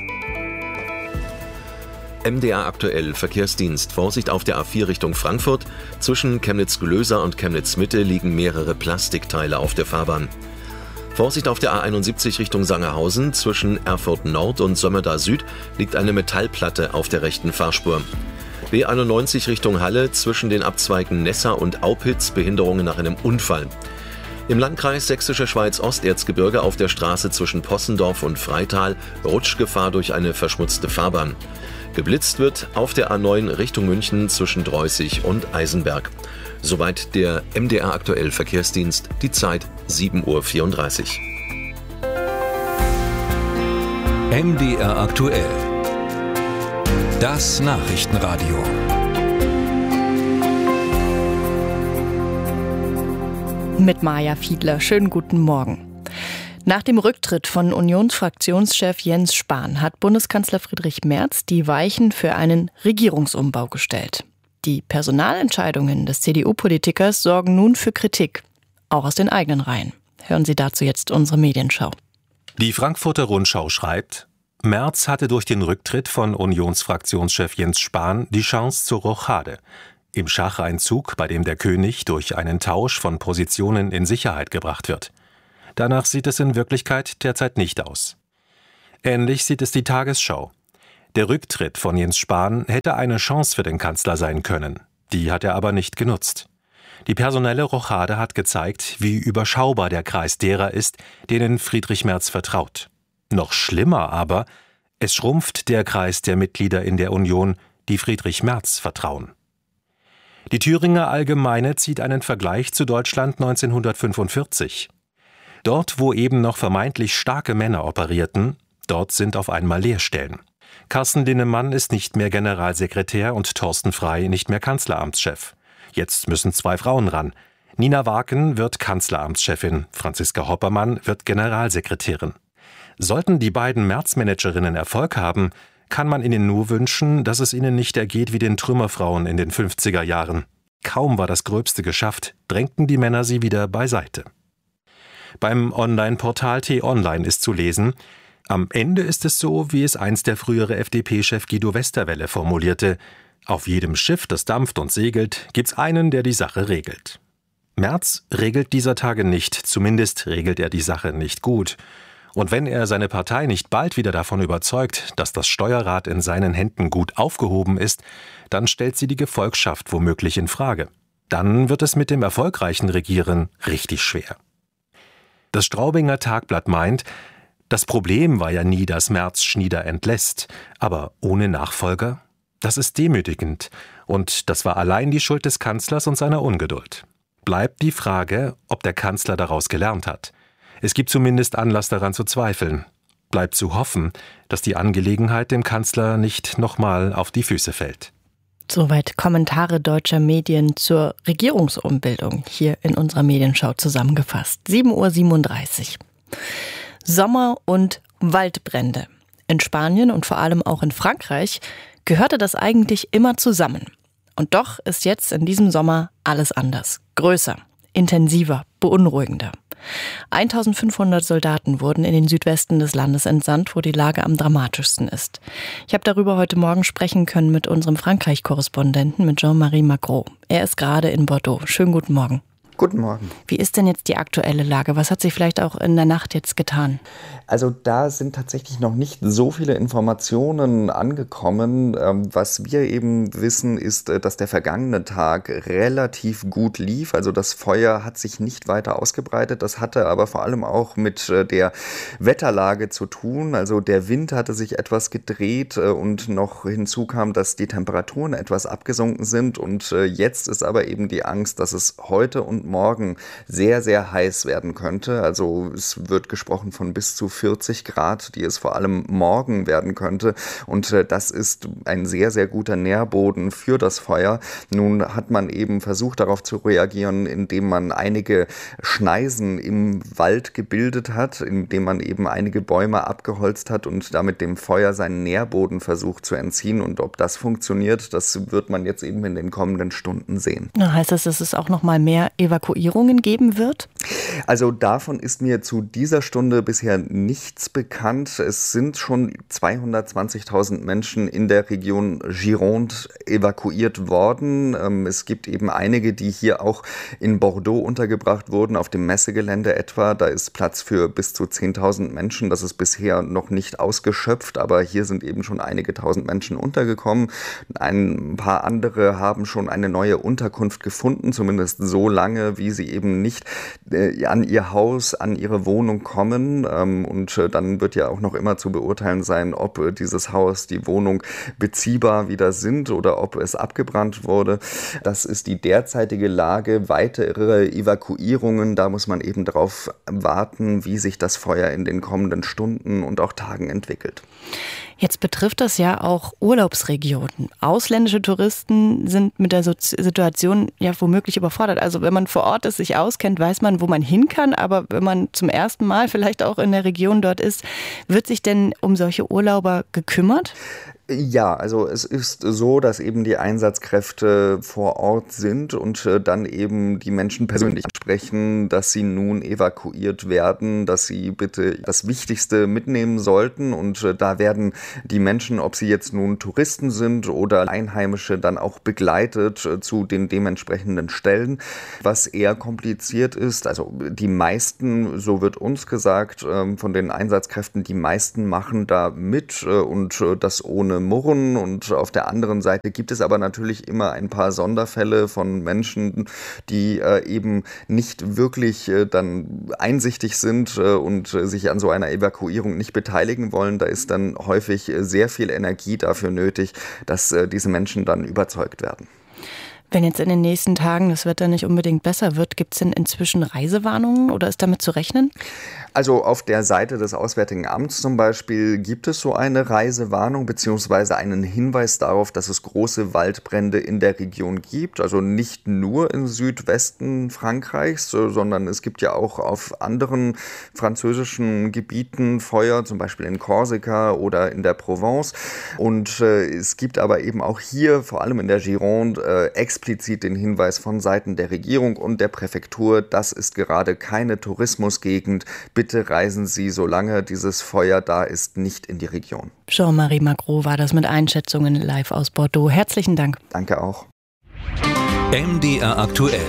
M D R aktuell Verkehrsdienst. Vorsicht auf der A vier Richtung Frankfurt. Zwischen Chemnitz-Glöser und Chemnitz-Mitte liegen mehrere Plastikteile auf der Fahrbahn. Vorsicht auf der A einundsiebzig Richtung Sangerhausen. Zwischen Erfurt Nord und Sömmerda Süd liegt eine Metallplatte auf der rechten Fahrspur. B einundneunzig Richtung Halle. Zwischen den Abzweigen Nessa und Aupitz Behinderungen nach einem Unfall. Im Landkreis Sächsische Schweiz-Osterzgebirge auf der Straße zwischen Possendorf und Freital Rutschgefahr durch eine verschmutzte Fahrbahn. Geblitzt wird auf der A neun Richtung München zwischen Dreußig und Eisenberg. Soweit der M D R aktuell Verkehrsdienst. Die Zeit sieben Uhr vierunddreißig. M D R aktuell. Das Nachrichtenradio. Mit Maja Fiedler. Schönen guten Morgen. Nach dem Rücktritt von Unionsfraktionschef Jens Spahn hat Bundeskanzler Friedrich Merz die Weichen für einen Regierungsumbau gestellt. Die Personalentscheidungen des C D U-Politikers sorgen nun für Kritik, auch aus den eigenen Reihen. Hören Sie dazu jetzt unsere Medienschau. Die Frankfurter Rundschau schreibt: Merz hatte durch den Rücktritt von Unionsfraktionschef Jens Spahn die Chance zur Rochade. Im Schacheinzug, bei dem der König durch einen Tausch von Positionen in Sicherheit gebracht wird. Danach sieht es in Wirklichkeit derzeit nicht aus. Ähnlich sieht es die Tagesschau. Der Rücktritt von Jens Spahn hätte eine Chance für den Kanzler sein können. Die hat er aber nicht genutzt. Die personelle Rochade hat gezeigt, wie überschaubar der Kreis derer ist, denen Friedrich Merz vertraut. Noch schlimmer aber, es schrumpft der Kreis der Mitglieder in der Union, die Friedrich Merz vertrauen. Die Thüringer Allgemeine zieht einen Vergleich zu Deutschland neunzehnhundertfünfundvierzig. Dort, wo eben noch vermeintlich starke Männer operierten, dort sind auf einmal Leerstellen. Carsten Linnemann ist nicht mehr Generalsekretär und Thorsten Frey nicht mehr Kanzleramtschef. Jetzt müssen zwei Frauen ran. Nina Waken wird Kanzleramtschefin, Franziska Hoppermann wird Generalsekretärin. Sollten die beiden Merz-Managerinnen Erfolg haben, kann man ihnen nur wünschen, dass es ihnen nicht ergeht wie den Trümmerfrauen in den fünfziger Jahren. Kaum war das Gröbste geschafft, drängten die Männer sie wieder beiseite. Beim Online-Portal T-Online ist zu lesen: Am Ende ist es so, wie es einst der frühere F D P-Chef Guido Westerwelle formulierte: Auf jedem Schiff, das dampft und segelt, gibt's einen, der die Sache regelt. Merz regelt dieser Tage nicht, zumindest regelt er die Sache nicht gut. Und wenn er seine Partei nicht bald wieder davon überzeugt, dass das Steuerrad in seinen Händen gut aufgehoben ist, dann stellt sie die Gefolgschaft womöglich in Frage. Dann wird es mit dem erfolgreichen Regieren richtig schwer. Das Straubinger Tagblatt meint, das Problem war ja nie, dass Merz Schnieder entlässt, aber ohne Nachfolger? Das ist demütigend, und das war allein die Schuld des Kanzlers und seiner Ungeduld. Bleibt die Frage, ob der Kanzler daraus gelernt hat. Es gibt zumindest Anlass daran zu zweifeln. Bleibt zu hoffen, dass die Angelegenheit dem Kanzler nicht nochmal auf die Füße fällt. Soweit Kommentare deutscher Medien zur Regierungsumbildung hier in unserer Medienschau zusammengefasst. sieben Uhr siebenunddreißig. Sommer und Waldbrände. In Spanien und vor allem auch in Frankreich gehörte das eigentlich immer zusammen. Und doch ist jetzt in diesem Sommer alles anders. Größer, intensiver, beunruhigender. eintausendfünfhundert Soldaten wurden in den Südwesten des Landes entsandt, wo die Lage am dramatischsten ist. Ich habe darüber heute Morgen sprechen können mit unserem Frankreich-Korrespondenten, mit Jean-Marie Magro. Er ist gerade in Bordeaux. Schönen guten Morgen. Guten Morgen. Wie ist denn jetzt die aktuelle Lage? Was hat sich vielleicht auch in der Nacht jetzt getan? Also da sind tatsächlich noch nicht so viele Informationen angekommen. Was wir eben wissen, ist, dass der vergangene Tag relativ gut lief. Also das Feuer hat sich nicht weiter ausgebreitet. Das hatte aber vor allem auch mit der Wetterlage zu tun. Also der Wind hatte sich etwas gedreht und noch hinzu kam, dass die Temperaturen etwas abgesunken sind. Und jetzt ist aber eben die Angst, dass es heute und morgen sehr, sehr heiß werden könnte. Also es wird gesprochen von bis zu vierzig Grad, die es vor allem morgen werden könnte. Und äh, das ist ein sehr, sehr guter Nährboden für das Feuer. Nun hat man eben versucht, darauf zu reagieren, indem man einige Schneisen im Wald gebildet hat, indem man eben einige Bäume abgeholzt hat und damit dem Feuer seinen Nährboden versucht zu entziehen. Und ob das funktioniert, das wird man jetzt eben in den kommenden Stunden sehen. Na, heißt das, dass es auch noch mal mehr Evakuierungen geben wird? Also davon ist mir zu dieser Stunde bisher nichts bekannt. Es sind schon zweihundertzwanzigtausend Menschen in der Region Gironde evakuiert worden. Es gibt eben einige, die hier auch in Bordeaux untergebracht wurden, auf dem Messegelände etwa. Da ist Platz für bis zu zehntausend Menschen. Das ist bisher noch nicht ausgeschöpft, aber hier sind eben schon einige tausend Menschen untergekommen. Ein paar andere haben schon eine neue Unterkunft gefunden, zumindest so lange, wie sie eben nicht äh, an ihr Haus, an ihre Wohnung kommen. Ähm, und äh, dann wird ja auch noch immer zu beurteilen sein, ob äh, dieses Haus, die Wohnung beziehbar wieder sind oder ob es abgebrannt wurde. Das ist die derzeitige Lage. Weitere Evakuierungen, da muss man eben darauf warten, wie sich das Feuer in den kommenden Stunden und auch Tagen entwickelt. Jetzt betrifft das ja auch Urlaubsregionen. Ausländische Touristen sind mit der Situation ja womöglich überfordert. Also wenn man vor Ort ist, sich auskennt, weiß man, wo man hin kann. Aber wenn man zum ersten Mal vielleicht auch in der Region dort ist, wird sich denn um solche Urlauber gekümmert? Ja, also es ist so, dass eben die Einsatzkräfte vor Ort sind und äh, dann eben die Menschen persönlich sprechen, dass sie nun evakuiert werden, dass sie bitte das Wichtigste mitnehmen sollten. Und äh, da werden die Menschen, ob sie jetzt nun Touristen sind oder Einheimische, dann auch begleitet äh, zu den dementsprechenden Stellen. Was eher kompliziert ist, also die meisten, so wird uns gesagt, äh, von den Einsatzkräften, die meisten machen da mit äh, und äh, das ohne Murren, und auf der anderen Seite gibt es aber natürlich immer ein paar Sonderfälle von Menschen, die äh, eben nicht wirklich äh, dann einsichtig sind äh, und äh, sich an so einer Evakuierung nicht beteiligen wollen. Da ist dann häufig äh, sehr viel Energie dafür nötig, dass äh, diese Menschen dann überzeugt werden. Wenn jetzt in den nächsten Tagen das Wetter nicht unbedingt besser wird, gibt es denn inzwischen Reisewarnungen oder ist damit zu rechnen? Also auf der Seite des Auswärtigen Amts zum Beispiel gibt es so eine Reisewarnung beziehungsweise einen Hinweis darauf, dass es große Waldbrände in der Region gibt. Also nicht nur im Südwesten Frankreichs, sondern es gibt ja auch auf anderen französischen Gebieten Feuer, zum Beispiel in Korsika oder in der Provence. Und äh, es gibt aber eben auch hier, vor allem in der Gironde, äh, explizit den Hinweis von Seiten der Regierung und der Präfektur, das ist gerade keine Tourismusgegend. Bitte reisen Sie, solange dieses Feuer da ist, nicht in die Region. Jean-Marie Magro war das mit Einschätzungen live aus Bordeaux. Herzlichen Dank. Danke auch. M D R aktuell.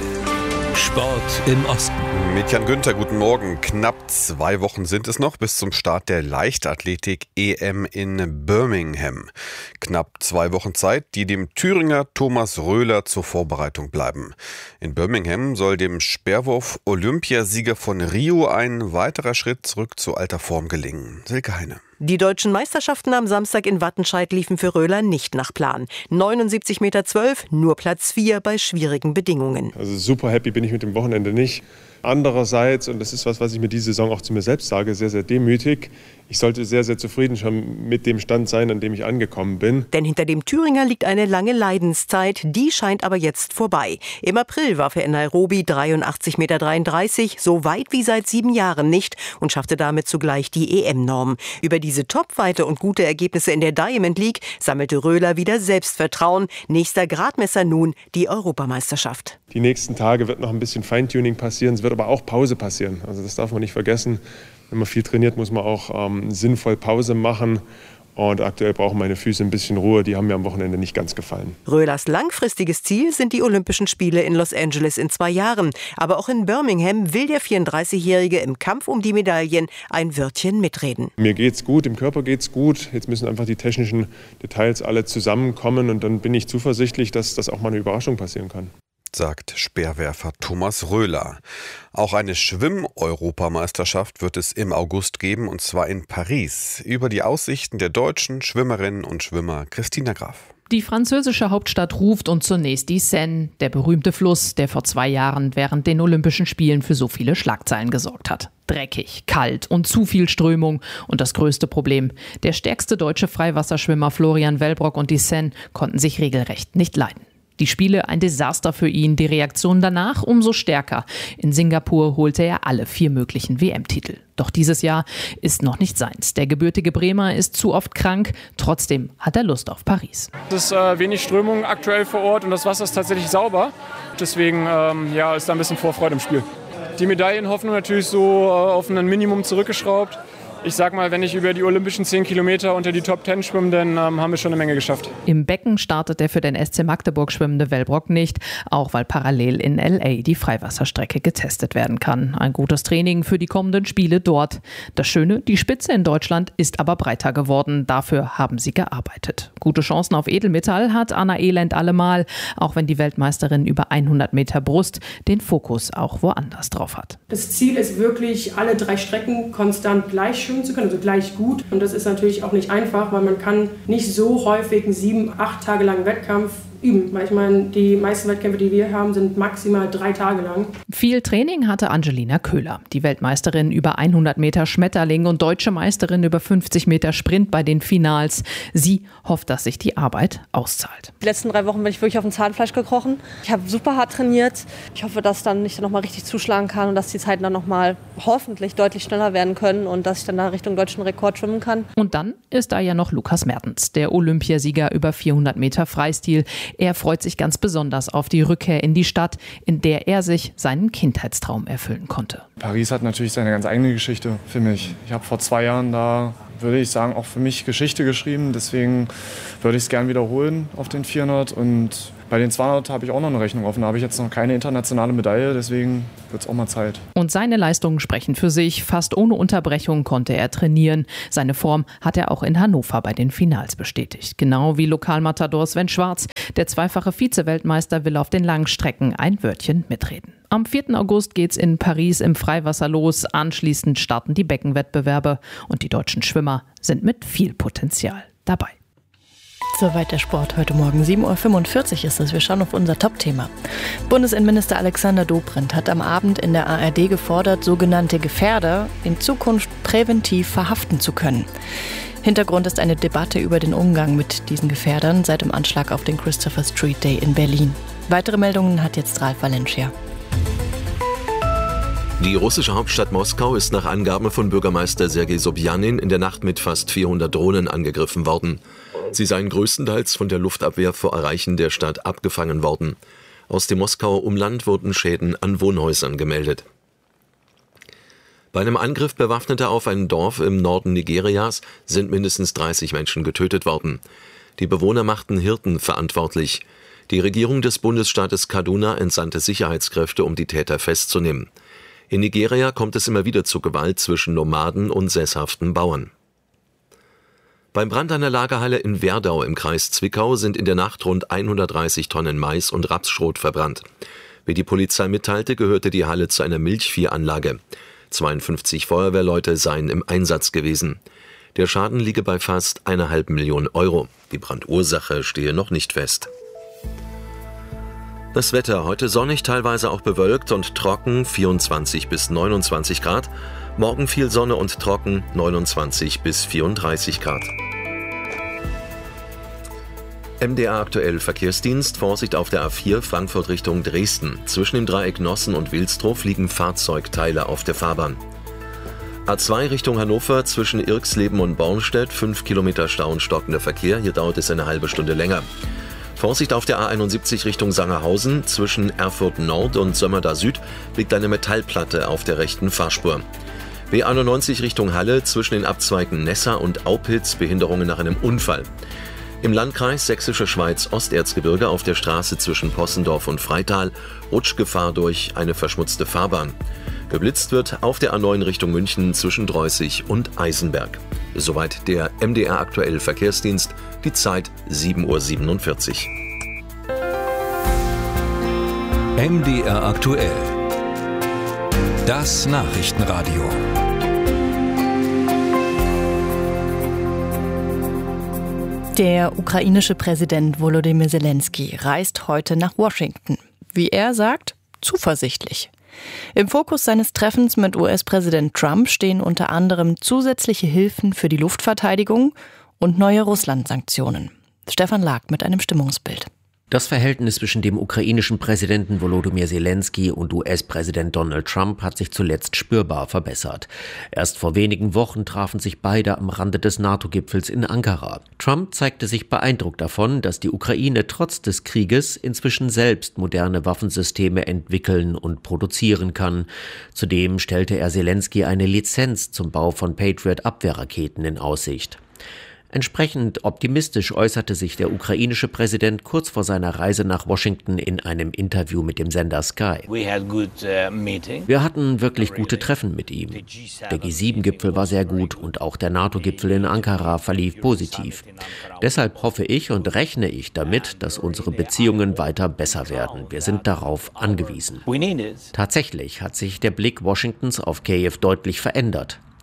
Sport im Osten. Mit Jan Günther, guten Morgen. Knapp zwei Wochen sind es noch bis zum Start der Leichtathletik-E M in Birmingham. Knapp zwei Wochen Zeit, die dem Thüringer Thomas Röhler zur Vorbereitung bleiben. In Birmingham soll dem Speerwurf-Olympiasieger von Rio ein weiterer Schritt zurück zu alter Form gelingen. Silke Heine. Die deutschen Meisterschaften am Samstag in Wattenscheid liefen für Röhler nicht nach Plan. neunundsiebzig Meter zwölf, nur Platz vier bei schwierigen Bedingungen. Also super happy bin ich mit dem Wochenende nicht. Andererseits, und das ist was, was ich mir diese Saison auch zu mir selbst sage, sehr, sehr demütig. Ich sollte sehr, sehr zufrieden schon mit dem Stand sein, an dem ich angekommen bin. Denn hinter dem Thüringer liegt eine lange Leidenszeit, die scheint aber jetzt vorbei. Im April warf er in Nairobi dreiundachtzig Meter dreiunddreißig, so weit wie seit sieben Jahren nicht, und schaffte damit zugleich die E M-Norm. Über diese Topweite und gute Ergebnisse in der Diamond League sammelte Röhler wieder Selbstvertrauen. Nächster Gradmesser nun die Europameisterschaft. Die nächsten Tage wird noch ein bisschen Feintuning passieren, es wird aber auch Pause passieren. Also das darf man nicht vergessen. Wenn man viel trainiert, muss man auch ähm, sinnvoll Pause machen. Und aktuell brauchen meine Füße ein bisschen Ruhe. Die haben mir am Wochenende nicht ganz gefallen. Röhlers langfristiges Ziel sind die Olympischen Spiele in Los Angeles in zwei Jahren. Aber auch in Birmingham will der vierunddreißigjährige im Kampf um die Medaillen ein Wörtchen mitreden. Mir geht's gut, im Körper geht's gut. Jetzt müssen einfach die technischen Details alle zusammenkommen. Und dann bin ich zuversichtlich, dass das auch mal eine Überraschung passieren kann, sagt Speerwerfer Thomas Röhler. Auch eine Schwimm-Europameisterschaft wird es im August geben, und zwar in Paris. Über die Aussichten der deutschen Schwimmerinnen und Schwimmer Christina Graf. Die französische Hauptstadt ruft und zunächst die Seine, der berühmte Fluss, der vor zwei Jahren während den Olympischen Spielen für so viele Schlagzeilen gesorgt hat. Dreckig, kalt und zu viel Strömung. Und das größte Problem: der stärkste deutsche Freiwasserschwimmer Florian Wellbrock und die Seine konnten sich regelrecht nicht leiden. Die Spiele ein Desaster für ihn, die Reaktion danach umso stärker. In Singapur holte er alle vier möglichen W M-Titel. Doch dieses Jahr ist noch nicht seins. Der gebürtige Bremer ist zu oft krank, trotzdem hat er Lust auf Paris. Es ist äh, wenig Strömung aktuell vor Ort und das Wasser ist tatsächlich sauber. Deswegen ähm, ja, ist da ein bisschen Vorfreude im Spiel. Die Medaillenhoffnung natürlich so äh, auf ein Minimum zurückgeschraubt. Ich sag mal, wenn ich über die olympischen zehn Kilometer unter die Top zehn schwimme, dann ähm, haben wir schon eine Menge geschafft. Im Becken startet der für den S C Magdeburg schwimmende Wellbrock nicht, auch weil parallel in L A die Freiwasserstrecke getestet werden kann. Ein gutes Training für die kommenden Spiele dort. Das Schöne, die Spitze in Deutschland ist aber breiter geworden. Dafür haben sie gearbeitet. Gute Chancen auf Edelmetall hat Anna Elend allemal, auch wenn die Weltmeisterin über hundert Meter Brust den Fokus auch woanders drauf hat. Das Ziel ist wirklich, alle drei Strecken konstant gleich schwimmen zu können, also gleich gut. Und das ist natürlich auch nicht einfach, weil man kann nicht so häufig einen sieben, acht Tage langen Wettkampf üben. Weil ich meine, die meisten Wettkämpfe, die wir haben, sind maximal drei Tage lang. Viel Training hatte Angelina Köhler, die Weltmeisterin über hundert Meter Schmetterling und deutsche Meisterin über fünfzig Meter Sprint bei den Finals. Sie hofft, dass sich die Arbeit auszahlt. Die letzten drei Wochen bin ich wirklich auf dem Zahnfleisch gekrochen. Ich habe super hart trainiert. Ich hoffe, dass dann ich dann noch mal richtig zuschlagen kann und dass die Zeiten dann noch mal hoffentlich deutlich schneller werden können und dass ich dann da Richtung deutschen Rekord schwimmen kann. Und dann ist da ja noch Lukas Mertens, der Olympiasieger über vierhundert Meter Freistil. Er freut sich ganz besonders auf die Rückkehr in die Stadt, in der er sich seinen Kindheitstraum erfüllen konnte. Paris hat natürlich seine ganz eigene Geschichte für mich. Ich habe vor zwei Jahren da, würde ich sagen, auch für mich Geschichte geschrieben. Deswegen würde ich es gern wiederholen auf den vierhundert. Und bei den zweihundert habe ich auch noch eine Rechnung offen. Da habe ich jetzt noch keine internationale Medaille, deswegen wird es auch mal Zeit. Und seine Leistungen sprechen für sich. Fast ohne Unterbrechung konnte er trainieren. Seine Form hat er auch in Hannover bei den Finals bestätigt. Genau wie Lokalmatador Sven Schwarz. Der zweifache Vize-Weltmeister will auf den Langstrecken ein Wörtchen mitreden. Am vierten August geht's in Paris im Freiwasser los. Anschließend starten die Beckenwettbewerbe. Und die deutschen Schwimmer sind mit viel Potenzial dabei. Soweit der Sport heute Morgen. sieben Uhr fünfundvierzig ist es. Wir schauen auf unser Top-Thema. Bundesinnenminister Alexander Dobrindt hat am Abend in der A R D gefordert, sogenannte Gefährder in Zukunft präventiv verhaften zu können. Hintergrund ist eine Debatte über den Umgang mit diesen Gefährdern seit dem Anschlag auf den Christopher Street Day in Berlin. Weitere Meldungen hat jetzt Ralf Valencia. Die russische Hauptstadt Moskau ist nach Angaben von Bürgermeister Sergei Sobjanin in der Nacht mit fast vierhundert Drohnen angegriffen worden. Sie seien größtenteils von der Luftabwehr vor Erreichen der Stadt abgefangen worden. Aus dem Moskauer Umland wurden Schäden an Wohnhäusern gemeldet. Bei einem Angriff Bewaffneter auf ein Dorf im Norden Nigerias sind mindestens dreißig Menschen getötet worden. Die Bewohner machten Hirten verantwortlich. Die Regierung des Bundesstaates Kaduna entsandte Sicherheitskräfte, um die Täter festzunehmen. In Nigeria kommt es immer wieder zu Gewalt zwischen Nomaden und sesshaften Bauern. Beim Brand einer Lagerhalle in Werdau im Kreis Zwickau sind in der Nacht rund hundertdreißig Tonnen Mais und Rapsschrot verbrannt. Wie die Polizei mitteilte, gehörte die Halle zu einer Milchviehanlage. zweiundfünfzig Feuerwehrleute seien im Einsatz gewesen. Der Schaden liege bei fast einer halben Million Euro. Die Brandursache stehe noch nicht fest. Das Wetter heute sonnig, teilweise auch bewölkt und trocken, vierundzwanzig bis neunundzwanzig Grad. Morgen viel Sonne und trocken, neunundzwanzig bis vierunddreißig Grad. M D R aktuell Verkehrsdienst, Vorsicht auf der A vier Frankfurt Richtung Dresden. Zwischen dem Dreieck Nossen und Wilsdruff liegen Fahrzeugteile auf der Fahrbahn. A zwei Richtung Hannover, zwischen Irxleben und Bornstedt, fünf Kilometer Stau und stockender Verkehr. Hier dauert es eine halbe Stunde länger. Vorsicht auf der A einundsiebzig Richtung Sangerhausen. Zwischen Erfurt Nord und Sömmerda Süd liegt eine Metallplatte auf der rechten Fahrspur. B einundneunzig Richtung Halle, zwischen den Abzweigen Nessa und Aupitz Behinderungen nach einem Unfall. Im Landkreis Sächsische Schweiz Osterzgebirge auf der Straße zwischen Possendorf und Freital Rutschgefahr durch eine verschmutzte Fahrbahn. Geblitzt wird auf der A neun Richtung München zwischen Dreußig und Eisenberg. Soweit der M D R aktuell Verkehrsdienst, die Zeit sieben Uhr siebenundvierzig. M D R aktuell. Das Nachrichtenradio. Der ukrainische Präsident Volodymyr Zelensky reist heute nach Washington. Wie er sagt, zuversichtlich. Im Fokus seines Treffens mit U S-Präsident Trump stehen unter anderem zusätzliche Hilfen für die Luftverteidigung und neue Russland-Sanktionen. Stefan Lag mit einem Stimmungsbild. Das Verhältnis zwischen dem ukrainischen Präsidenten Volodymyr Zelensky und U S-Präsident Donald Trump hat sich zuletzt spürbar verbessert. Erst vor wenigen Wochen trafen sich beide am Rande des NATO-Gipfels in Ankara. Trump zeigte sich beeindruckt davon, dass die Ukraine trotz des Krieges inzwischen selbst moderne Waffensysteme entwickeln und produzieren kann. Zudem stellte er Zelensky eine Lizenz zum Bau von Patriot-Abwehrraketen in Aussicht. Entsprechend optimistisch äußerte sich der ukrainische Präsident kurz vor seiner Reise nach Washington in einem Interview mit dem Sender Sky. Wir hatten wirklich gute Treffen mit ihm. Der G sieben Gipfel war sehr gut und auch der NATO-Gipfel in Ankara verlief positiv. Deshalb hoffe ich und rechne ich damit, dass unsere Beziehungen weiter besser werden. Wir sind darauf angewiesen. Tatsächlich hat sich der Blick Washingtons auf Kiew deutlich verändert.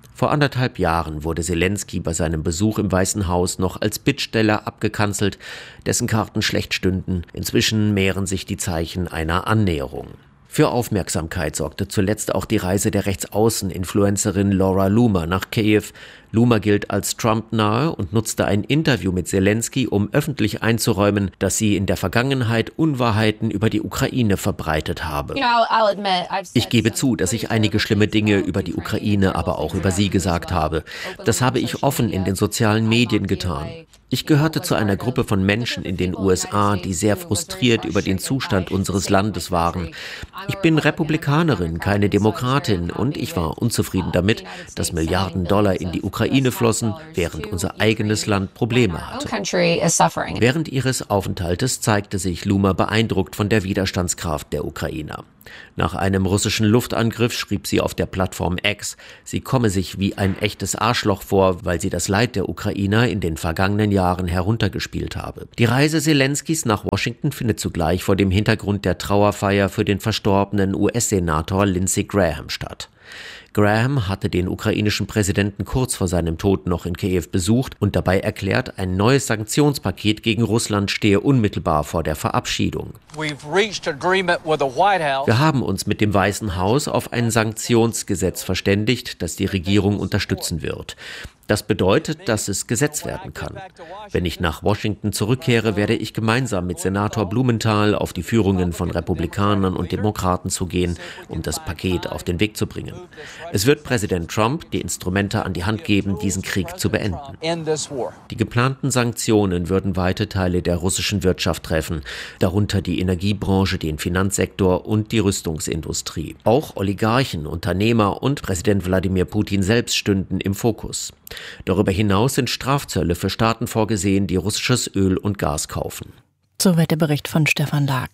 Vor anderthalb Jahren wurde Selenskyj bei seinem Besuch im Weißen Haus noch als Bittsteller abgekanzelt, dessen Karten schlecht stünden. Inzwischen mehren sich die Zeichen einer Annäherung. Für Aufmerksamkeit sorgte zuletzt auch die Reise der Rechtsaußen-Influencerin Laura Loomer nach Kiew. Loomer gilt als Trump-nahe und nutzte ein Interview mit Selenskyj, um öffentlich einzuräumen, dass sie in der Vergangenheit Unwahrheiten über die Ukraine verbreitet habe. Ich gebe zu, dass ich einige schlimme Dinge über die Ukraine, aber auch über sie gesagt habe. Das habe ich offen in den sozialen Medien getan. Ich gehörte zu einer Gruppe von Menschen in den U S A, die sehr frustriert über den Zustand unseres Landes waren. Ich bin Republikanerin, keine Demokratin, und ich war unzufrieden damit, dass Milliarden Dollar in die Ukraine flossen, während unser eigenes Land Probleme hatte. Während ihres Aufenthaltes zeigte sich Loomer beeindruckt von der Widerstandskraft der Ukrainer. Nach einem russischen Luftangriff schrieb sie auf der Plattform X, sie komme sich wie ein echtes Arschloch vor, weil sie das Leid der Ukrainer in den vergangenen Jahren heruntergespielt habe. Die Reise Selenskyjs nach Washington findet zugleich vor dem Hintergrund der Trauerfeier für den verstorbenen U S-Senator Lindsey Graham statt. Graham hatte den ukrainischen Präsidenten kurz vor seinem Tod noch in Kiew besucht und dabei erklärt, ein neues Sanktionspaket gegen Russland stehe unmittelbar vor der Verabschiedung. Wir haben uns mit dem Weißen Haus auf ein Sanktionsgesetz verständigt, das die Regierung unterstützen wird. Das bedeutet, dass es Gesetz werden kann. Wenn ich nach Washington zurückkehre, werde ich gemeinsam mit Senator Blumenthal auf die Führungen von Republikanern und Demokraten zugehen, um das Paket auf den Weg zu bringen. Es wird Präsident Trump die Instrumente an die Hand geben, diesen Krieg zu beenden. Die geplanten Sanktionen würden weite Teile der russischen Wirtschaft treffen, darunter die Energiebranche, den Finanzsektor und die Rüstungsindustrie. Auch Oligarchen, Unternehmer und Präsident Wladimir Putin selbst stünden im Fokus. Darüber hinaus sind Strafzölle für Staaten vorgesehen, die russisches Öl und Gas kaufen. Soweit der Bericht von Stefan Lag.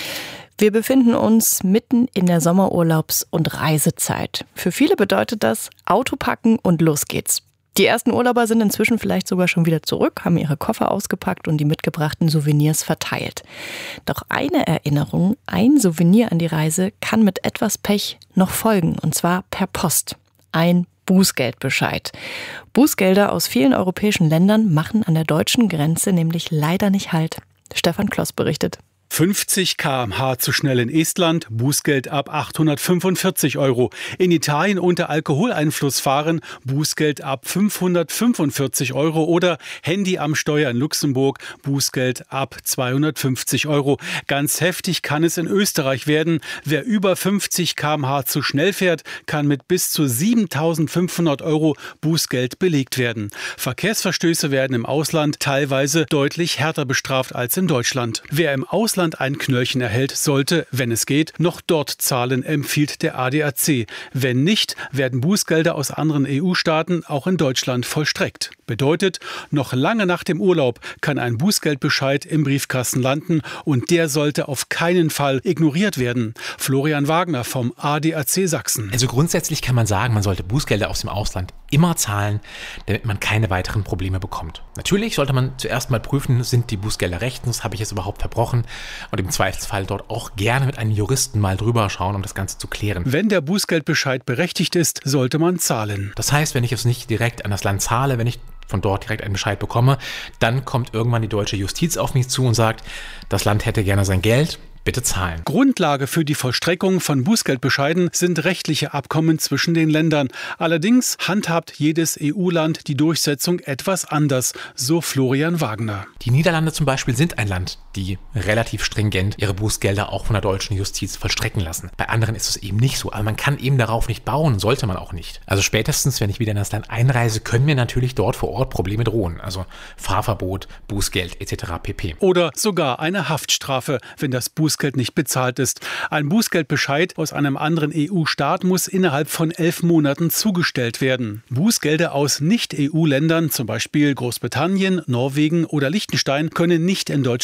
Wir befinden uns mitten in der Sommerurlaubs- und Reisezeit. Für viele bedeutet das Auto packen und los geht's. Die ersten Urlauber sind inzwischen vielleicht sogar schon wieder zurück, haben ihre Koffer ausgepackt und die mitgebrachten Souvenirs verteilt. Doch eine Erinnerung, ein Souvenir an die Reise kann mit etwas Pech noch folgen, und zwar per Post. Ein Bußgeldbescheid. Bußgelder aus vielen europäischen Ländern machen an der deutschen Grenze nämlich leider nicht Halt. Stefan Kloss berichtet. fünfzig Kilometer pro Stunde zu schnell in Estland, Bußgeld ab achthundertfünfundvierzig Euro. In Italien unter Alkoholeinfluss fahren, Bußgeld ab fünfhundertfünfundvierzig Euro. Oder Handy am Steuer in Luxemburg, Bußgeld ab zweihundertfünfzig Euro. Ganz heftig kann es in Österreich werden. Wer über fünfzig Kilometer pro Stunde zu schnell fährt, kann mit bis zu siebentausendfünfhundert Euro Bußgeld belegt werden. Verkehrsverstöße werden im Ausland teilweise deutlich härter bestraft als in Deutschland. Wer im Ausland ein Knöllchen erhält, sollte, wenn es geht, noch dort zahlen, empfiehlt der A D A C. Wenn nicht, werden Bußgelder aus anderen E U-Staaten auch in Deutschland vollstreckt. Bedeutet, noch lange nach dem Urlaub kann ein Bußgeldbescheid im Briefkasten landen und der sollte auf keinen Fall ignoriert werden. Florian Wagner vom A D A C Sachsen. Also grundsätzlich kann man sagen, man sollte Bußgelder aus dem Ausland immer zahlen, damit man keine weiteren Probleme bekommt. Natürlich sollte man zuerst mal prüfen, sind die Bußgelder rechtens, habe ich es überhaupt verbrochen? Und im Zweifelsfall dort auch gerne mit einem Juristen mal drüber schauen, um das Ganze zu klären. Wenn der Bußgeldbescheid berechtigt ist, sollte man zahlen. Das heißt, wenn ich es nicht direkt an das Land zahle, wenn ich von dort direkt einen Bescheid bekomme, dann kommt irgendwann die deutsche Justiz auf mich zu und sagt, das Land hätte gerne sein Geld. Bitte zahlen. Grundlage für die Vollstreckung von Bußgeldbescheiden sind rechtliche Abkommen zwischen den Ländern. Allerdings handhabt jedes E U-Land die Durchsetzung etwas anders, so Florian Wagner. Die Niederlande zum Beispiel sind ein Land, die relativ stringent ihre Bußgelder auch von der deutschen Justiz vollstrecken lassen. Bei anderen ist es eben nicht so, aber man kann eben darauf nicht bauen, sollte man auch nicht. Also spätestens, wenn ich wieder in das Land einreise, können mir natürlich dort vor Ort Probleme drohen. Also Fahrverbot, Bußgeld et cetera pp. Oder sogar eine Haftstrafe, wenn das Bußgeld Bußgeld nicht bezahlt ist. Ein Bußgeldbescheid aus einem anderen E U-Staat muss innerhalb von elf Monaten zugestellt werden. Bußgelder aus Nicht-E U-Ländern, zum Beispiel Großbritannien, Norwegen oder Liechtenstein, können nicht in Deutschland vollstreckt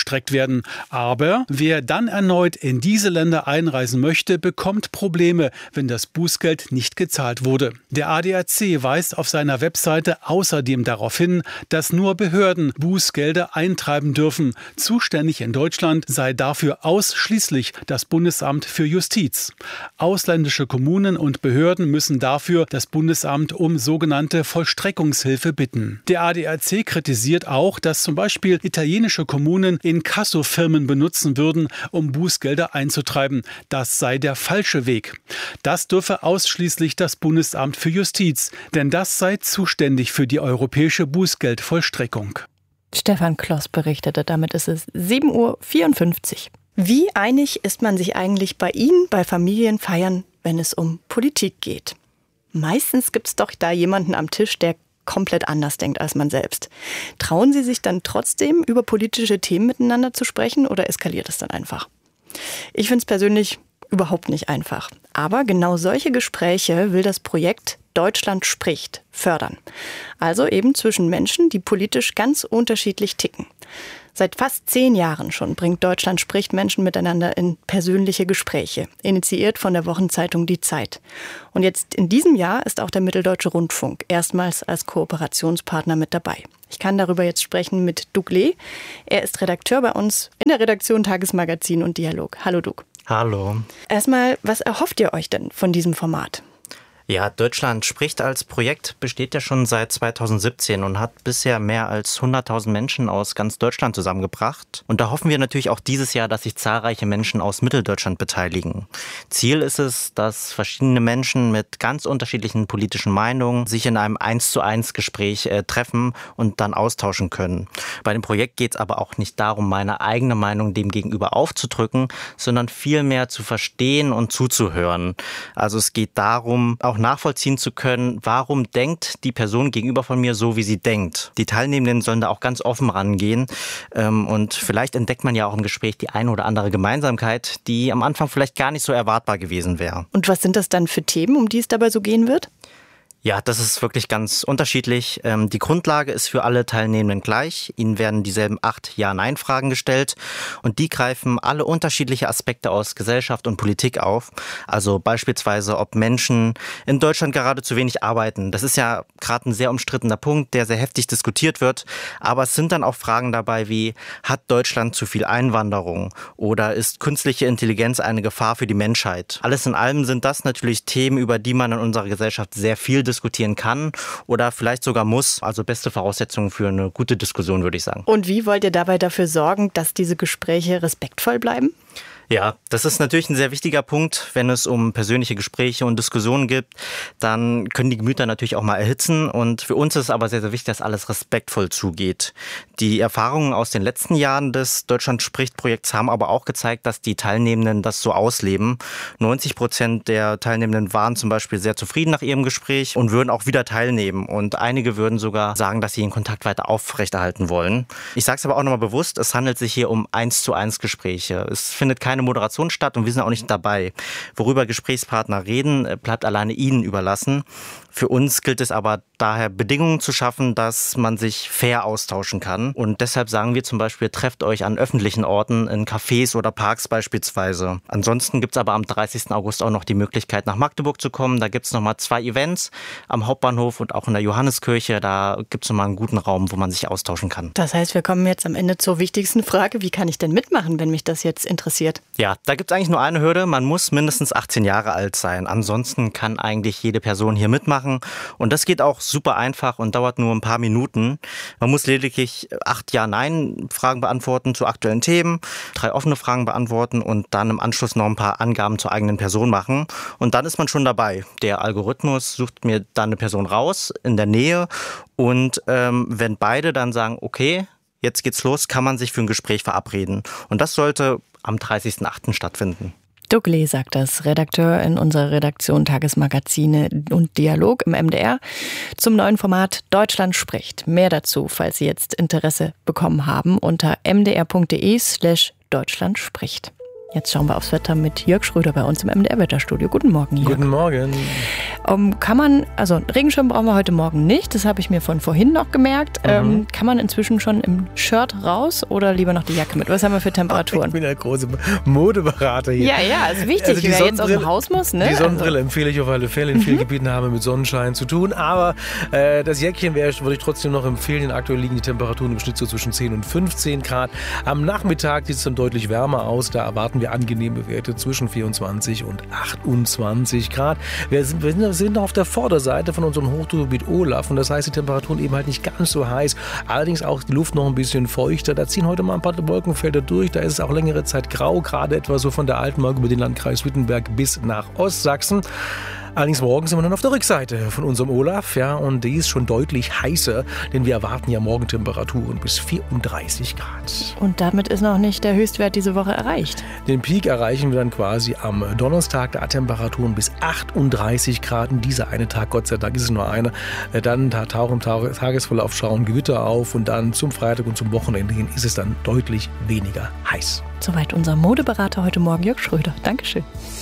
vollstreckt werden. Aber wer dann erneut in diese Länder einreisen möchte, bekommt Probleme, wenn das Bußgeld nicht gezahlt wurde. Der A D A C weist auf seiner Webseite außerdem darauf hin, dass nur Behörden Bußgelder eintreiben dürfen. Zuständig in Deutschland sei dafür ausschließlich das Bundesamt für Justiz. Ausländische Kommunen und Behörden müssen dafür das Bundesamt um sogenannte Vollstreckungshilfe bitten. Der A D A C kritisiert auch, dass zum Beispiel italienische Kommunen Inkassofirmen benutzen würden, um Bußgelder einzutreiben. Das sei der falsche Weg. Das dürfe ausschließlich das Bundesamt für Justiz, denn das sei zuständig für die europäische Bußgeldvollstreckung. Stefan Kloss berichtete, damit ist es sieben Uhr vierundfünfzig. Wie einig ist man sich eigentlich bei Ihnen, bei Familienfeiern, wenn es um Politik geht? Meistens gibt es doch da jemanden am Tisch, der komplett anders denkt als man selbst. Trauen Sie sich dann trotzdem, über politische Themen miteinander zu sprechen, oder eskaliert es dann einfach? Ich finde es persönlich überhaupt nicht einfach. Aber genau solche Gespräche will das Projekt Deutschland spricht fördern. Also eben zwischen Menschen, die politisch ganz unterschiedlich ticken. Seit fast zehn Jahren schon bringt Deutschland spricht Menschen miteinander in persönliche Gespräche, initiiert von der Wochenzeitung Die Zeit. Und jetzt in diesem Jahr ist auch der Mitteldeutsche Rundfunk erstmals als Kooperationspartner mit dabei. Ich kann darüber jetzt sprechen mit Doug Lee. Er ist Redakteur bei uns in der Redaktion Tagesmagazin und Dialog. Hallo Doug. Hallo. Erstmal, was erhofft ihr euch denn von diesem Format? Ja, Deutschland spricht als Projekt besteht ja schon seit zweitausendsiebzehn und hat bisher mehr als hunderttausend Menschen aus ganz Deutschland zusammengebracht. Und da hoffen wir natürlich auch dieses Jahr, dass sich zahlreiche Menschen aus Mitteldeutschland beteiligen. Ziel ist es, dass verschiedene Menschen mit ganz unterschiedlichen politischen Meinungen sich in einem eins zu eins Gespräch äh, treffen und dann austauschen können. Bei dem Projekt geht es aber auch nicht darum, meine eigene Meinung dem gegenüber aufzudrücken, sondern vielmehr zu verstehen und zuzuhören. Also es geht darum, auch nachvollziehen zu können, warum denkt die Person gegenüber von mir so, wie sie denkt. Die Teilnehmenden sollen da auch ganz offen rangehen und vielleicht entdeckt man ja auch im Gespräch die eine oder andere Gemeinsamkeit, die am Anfang vielleicht gar nicht so erwartbar gewesen wäre. Und was sind das dann für Themen, um die es dabei so gehen wird? Ja, das ist wirklich ganz unterschiedlich. Die Grundlage ist für alle Teilnehmenden gleich. Ihnen werden dieselben acht Ja-Nein-Fragen gestellt und die greifen alle unterschiedliche Aspekte aus Gesellschaft und Politik auf. Also beispielsweise, ob Menschen in Deutschland gerade zu wenig arbeiten. Das ist ja gerade ein sehr umstrittener Punkt, der sehr heftig diskutiert wird. Aber es sind dann auch Fragen dabei wie, hat Deutschland zu viel Einwanderung oder ist künstliche Intelligenz eine Gefahr für die Menschheit? Alles in allem sind das natürlich Themen, über die man in unserer Gesellschaft sehr viel diskutiert. diskutieren kann oder vielleicht sogar muss. Also beste Voraussetzungen für eine gute Diskussion, würde ich sagen. Und wie wollt ihr dabei dafür sorgen, dass diese Gespräche respektvoll bleiben? Ja, das ist natürlich ein sehr wichtiger Punkt. Wenn es um persönliche Gespräche und Diskussionen geht, dann können die Gemüter natürlich auch mal erhitzen. Und für uns ist es aber sehr, sehr wichtig, dass alles respektvoll zugeht. Die Erfahrungen aus den letzten Jahren des Deutschland spricht Projekts haben aber auch gezeigt, dass die Teilnehmenden das so ausleben. neunzig Prozent der Teilnehmenden waren zum Beispiel sehr zufrieden nach ihrem Gespräch und würden auch wieder teilnehmen. Und einige würden sogar sagen, dass sie den Kontakt weiter aufrechterhalten wollen. Ich sage es aber auch nochmal bewusst, es handelt sich hier um eins zu eins Gespräche. Es findet keine Moderation statt und wir sind auch nicht dabei. Worüber Gesprächspartner reden, bleibt alleine ihnen überlassen. Für uns gilt es aber daher, Bedingungen zu schaffen, dass man sich fair austauschen kann. Und deshalb sagen wir zum Beispiel, trefft euch an öffentlichen Orten, in Cafés oder Parks beispielsweise. Ansonsten gibt es aber am dreißigsten August auch noch die Möglichkeit, nach Magdeburg zu kommen. Da gibt es nochmal zwei Events am Hauptbahnhof und auch in der Johanneskirche. Da gibt es nochmal einen guten Raum, wo man sich austauschen kann. Das heißt, wir kommen jetzt am Ende zur wichtigsten Frage. Wie kann ich denn mitmachen, wenn mich das jetzt interessiert? Ja, da gibt es eigentlich nur eine Hürde. Man muss mindestens achtzehn Jahre alt sein. Ansonsten kann eigentlich jede Person hier mitmachen. Und das geht auch super einfach und dauert nur ein paar Minuten. Man muss lediglich acht Ja-Nein-Fragen beantworten zu aktuellen Themen, drei offene Fragen beantworten und dann im Anschluss noch ein paar Angaben zur eigenen Person machen. Und dann ist man schon dabei. Der Algorithmus sucht mir dann eine Person raus in der Nähe. Und ähm, wenn beide dann sagen, okay, jetzt geht's los, kann man sich für ein Gespräch verabreden. Und das sollte am dreißigsten achten stattfinden. Doug Lee sagt das, Redakteur in unserer Redaktion Tagesmagazine und Dialog im M D R zum neuen Format Deutschland spricht. Mehr dazu, falls Sie jetzt Interesse bekommen haben, unter mdr.de slash Deutschland spricht. Jetzt schauen wir aufs Wetter mit Jörg Schröder bei uns im M D R-Wetterstudio. Guten Morgen, Jörg. Guten Morgen. Um, kann man, also Regenschirm brauchen wir heute Morgen nicht, das habe ich mir von vorhin noch gemerkt. Mhm. Ähm, kann man inzwischen schon im Shirt raus oder lieber noch die Jacke mit? Was haben wir für Temperaturen? Ich bin der große Modeberater hier. Ja, ja, ist wichtig, also wer jetzt aus dem Haus muss. Ne? Die Sonnenbrille also. empfehle ich auf alle Fälle. In vielen mhm. Gebieten haben wir mit Sonnenschein zu tun, aber äh, das Jäckchen wäre, würde ich trotzdem noch empfehlen. Aktuell liegen die Temperaturen im Schnitt so zwischen zehn und fünfzehn Grad. Am Nachmittag sieht es dann deutlich wärmer aus, da erwarten wir angenehme Werte zwischen vierundzwanzig und achtundzwanzig Grad. Wir sind, wir sind auf der Vorderseite von unserem Hochdruckgebiet Olaf und das heißt, die Temperaturen eben halt nicht ganz so heiß, allerdings auch die Luft noch ein bisschen feuchter. Da ziehen heute mal ein paar Wolkenfelder durch, da ist es auch längere Zeit grau, gerade etwa so von der Altmark über den Landkreis Wittenberg bis nach Ostsachsen. Allerdings morgen sind wir dann auf der Rückseite von unserem Olaf, ja, und die ist schon deutlich heißer, denn wir erwarten ja morgen Temperaturen bis vierunddreißig Grad. Und damit ist noch nicht der Höchstwert diese Woche erreicht. Den Peak erreichen wir dann quasi am Donnerstag, da Temperaturen bis achtunddreißig Grad. Und dieser eine Tag, Gott sei Dank, ist es nur einer. Dann tauchen im Tagesverlauf schauen Gewitter auf und dann zum Freitag und zum Wochenende hin ist es dann deutlich weniger heiß. Soweit unser Modeberater heute Morgen, Jörg Schröder. Dankeschön.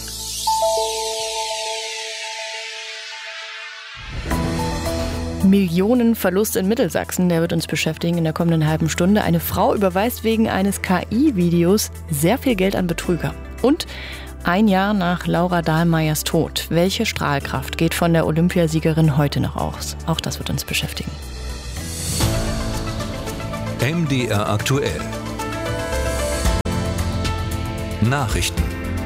Millionenverlust in Mittelsachsen, der wird uns beschäftigen in der kommenden halben Stunde. Eine Frau überweist wegen eines K I-Videos sehr viel Geld an Betrüger. Und ein Jahr nach Laura Dahlmeiers Tod. Welche Strahlkraft geht von der Olympiasiegerin heute noch aus? Auch das wird uns beschäftigen. M D R aktuell. Nachrichten.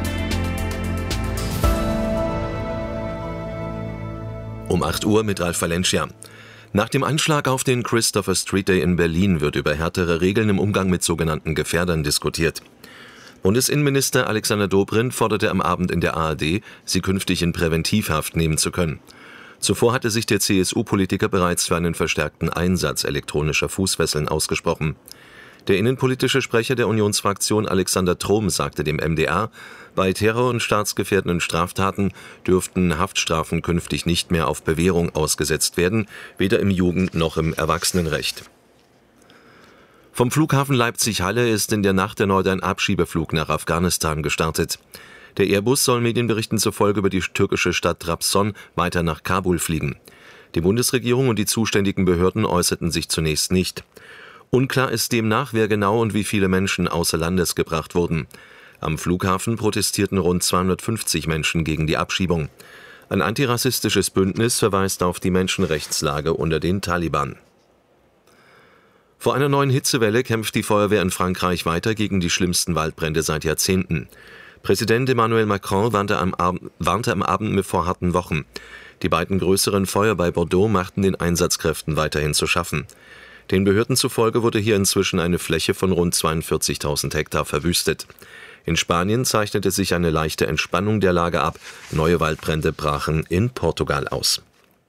Um acht Uhr mit Ralf Valencia. Nach dem Anschlag auf den Christopher Street Day in Berlin wird über härtere Regeln im Umgang mit sogenannten Gefährdern diskutiert. Bundesinnenminister Alexander Dobrindt forderte am Abend in der A R D, sie künftig in Präventivhaft nehmen zu können. Zuvor hatte sich der C S U-Politiker bereits für einen verstärkten Einsatz elektronischer Fußfesseln ausgesprochen. Der innenpolitische Sprecher der Unionsfraktion Alexander Trom sagte dem M D R, bei Terror- und staatsgefährdenden Straftaten dürften Haftstrafen künftig nicht mehr auf Bewährung ausgesetzt werden, weder im Jugend- noch im Erwachsenenrecht. Vom Flughafen Leipzig-Halle ist in der Nacht erneut ein Abschiebeflug nach Afghanistan gestartet. Der Airbus soll Medienberichten zufolge über die türkische Stadt Trabzon weiter nach Kabul fliegen. Die Bundesregierung und die zuständigen Behörden äußerten sich zunächst nicht. Unklar ist demnach, wer genau und wie viele Menschen außer Landes gebracht wurden. Am Flughafen protestierten rund zweihundertfünfzig Menschen gegen die Abschiebung. Ein antirassistisches Bündnis verweist auf die Menschenrechtslage unter den Taliban. Vor einer neuen Hitzewelle kämpft die Feuerwehr in Frankreich weiter gegen die schlimmsten Waldbrände seit Jahrzehnten. Präsident Emmanuel Macron warnte am Abend, warnte am Abend vor harten Wochen. Die beiden größeren Feuer bei Bordeaux machten den Einsatzkräften weiterhin zu schaffen. Den Behörden zufolge wurde hier inzwischen eine Fläche von rund zweiundvierzigtausend Hektar verwüstet. In Spanien zeichnete sich eine leichte Entspannung der Lage ab. Neue Waldbrände brachen in Portugal aus.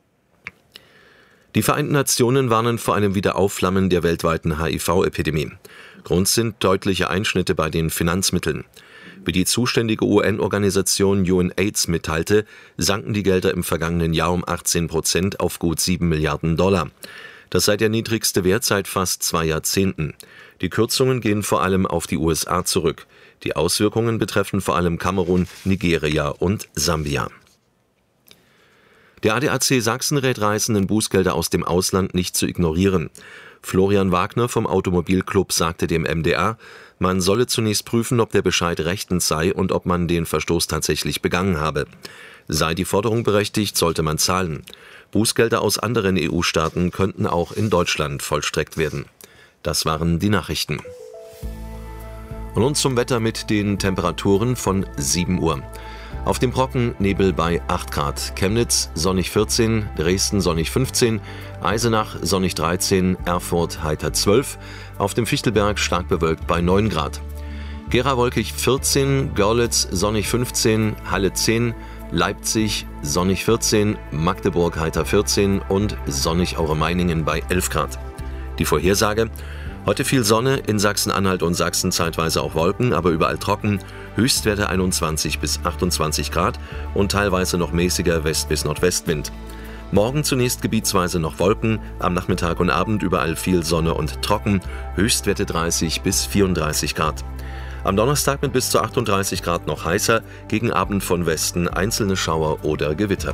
Die Vereinten Nationen warnen vor einem Wiederaufflammen der weltweiten H I V-Epidemie. Grund sind deutliche Einschnitte bei den Finanzmitteln. Wie die zuständige U N-Organisation UNAIDS mitteilte, sanken die Gelder im vergangenen Jahr um achtzehn Prozent auf gut sieben Milliarden Dollar. Das sei der niedrigste Wert seit fast zwei Jahrzehnten. Die Kürzungen gehen vor allem auf die U S A zurück. Die Auswirkungen betreffen vor allem Kamerun, Nigeria und Sambia. Der A D A C Sachsen rät Reisenden, Bußgelder aus dem Ausland nicht zu ignorieren. Florian Wagner vom Automobilclub sagte dem M D R, man solle zunächst prüfen, ob der Bescheid rechtens sei und ob man den Verstoß tatsächlich begangen habe. Sei die Forderung berechtigt, sollte man zahlen. Bußgelder aus anderen E U-Staaten könnten auch in Deutschland vollstreckt werden. Das waren die Nachrichten. Und nun zum Wetter mit den Temperaturen von sieben Uhr. Auf dem Brocken Nebel bei acht Grad, Chemnitz sonnig vierzehn, Dresden sonnig fünfzehn, Eisenach sonnig dreizehn, Erfurt heiter zwölf, auf dem Fichtelberg stark bewölkt bei neun Grad. Gera wolkig vierzehn, Görlitz sonnig fünfzehn, Halle zehn, Leipzig sonnig vierzehn, Magdeburg heiter vierzehn und sonnig Aure-Meiningen bei elf Grad. Die Vorhersage: Heute viel Sonne, in Sachsen-Anhalt und Sachsen zeitweise auch Wolken, aber überall trocken, Höchstwerte einundzwanzig bis achtundzwanzig Grad und teilweise noch mäßiger West- bis Nordwestwind. Morgen zunächst gebietsweise noch Wolken, am Nachmittag und Abend überall viel Sonne und trocken, Höchstwerte dreißig bis vierunddreißig Grad. Am Donnerstag mit bis zu achtunddreißig Grad noch heißer, gegen Abend von Westen einzelne Schauer oder Gewitter.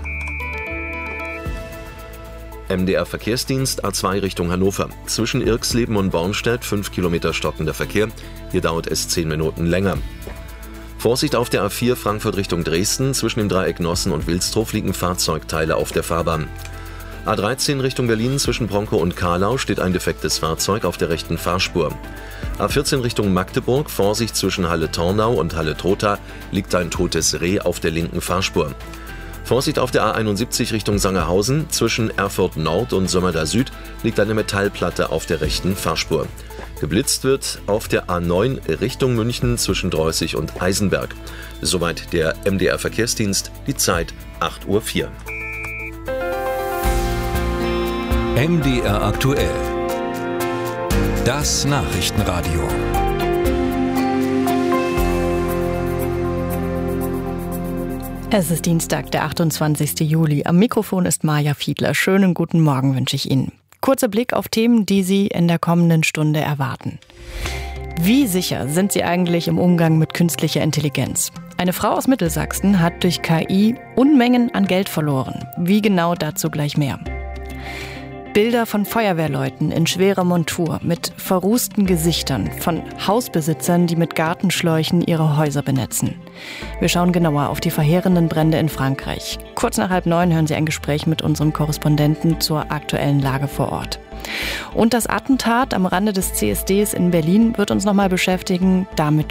M D R-Verkehrsdienst A zwei Richtung Hannover. Zwischen Irxleben und Bornstedt fünf Kilometer stockender Verkehr. Hier dauert es zehn Minuten länger. Vorsicht auf der A vier Frankfurt Richtung Dresden. Zwischen dem Dreieck Nossen und Wilsdruf liegen Fahrzeugteile auf der Fahrbahn. A dreizehn Richtung Berlin zwischen Bronkow und Kahlau steht ein defektes Fahrzeug auf der rechten Fahrspur. A vierzehn Richtung Magdeburg, Vorsicht zwischen Halle-Tornau und Halle-Trotha, liegt ein totes Reh auf der linken Fahrspur. Vorsicht auf der A einundsiebzig Richtung Sangerhausen, zwischen Erfurt Nord und Sömmerda Süd liegt eine Metallplatte auf der rechten Fahrspur. Geblitzt wird auf der A neun Richtung München zwischen Dreußig und Eisenberg. Soweit der M D R-Verkehrsdienst, die Zeit acht Uhr vier. M D R aktuell. Das Nachrichtenradio. Es ist Dienstag, der achtundzwanzigste Juli. Am Mikrofon ist Maja Fiedler. Schönen guten Morgen wünsche ich Ihnen. Kurzer Blick auf Themen, die Sie in der kommenden Stunde erwarten. Wie sicher sind Sie eigentlich im Umgang mit künstlicher Intelligenz? Eine Frau aus Mittelsachsen hat durch K I Unmengen an Geld verloren. Wie genau, dazu gleich mehr. Bilder von Feuerwehrleuten in schwerer Montur mit verrußten Gesichtern, von Hausbesitzern, die mit Gartenschläuchen ihre Häuser benetzen. Wir schauen genauer auf die verheerenden Brände in Frankreich. Kurz nach halb neun hören Sie ein Gespräch mit unserem Korrespondenten zur aktuellen Lage vor Ort. Und das Attentat am Rande des C S Ds in Berlin wird uns nochmal beschäftigen. Damit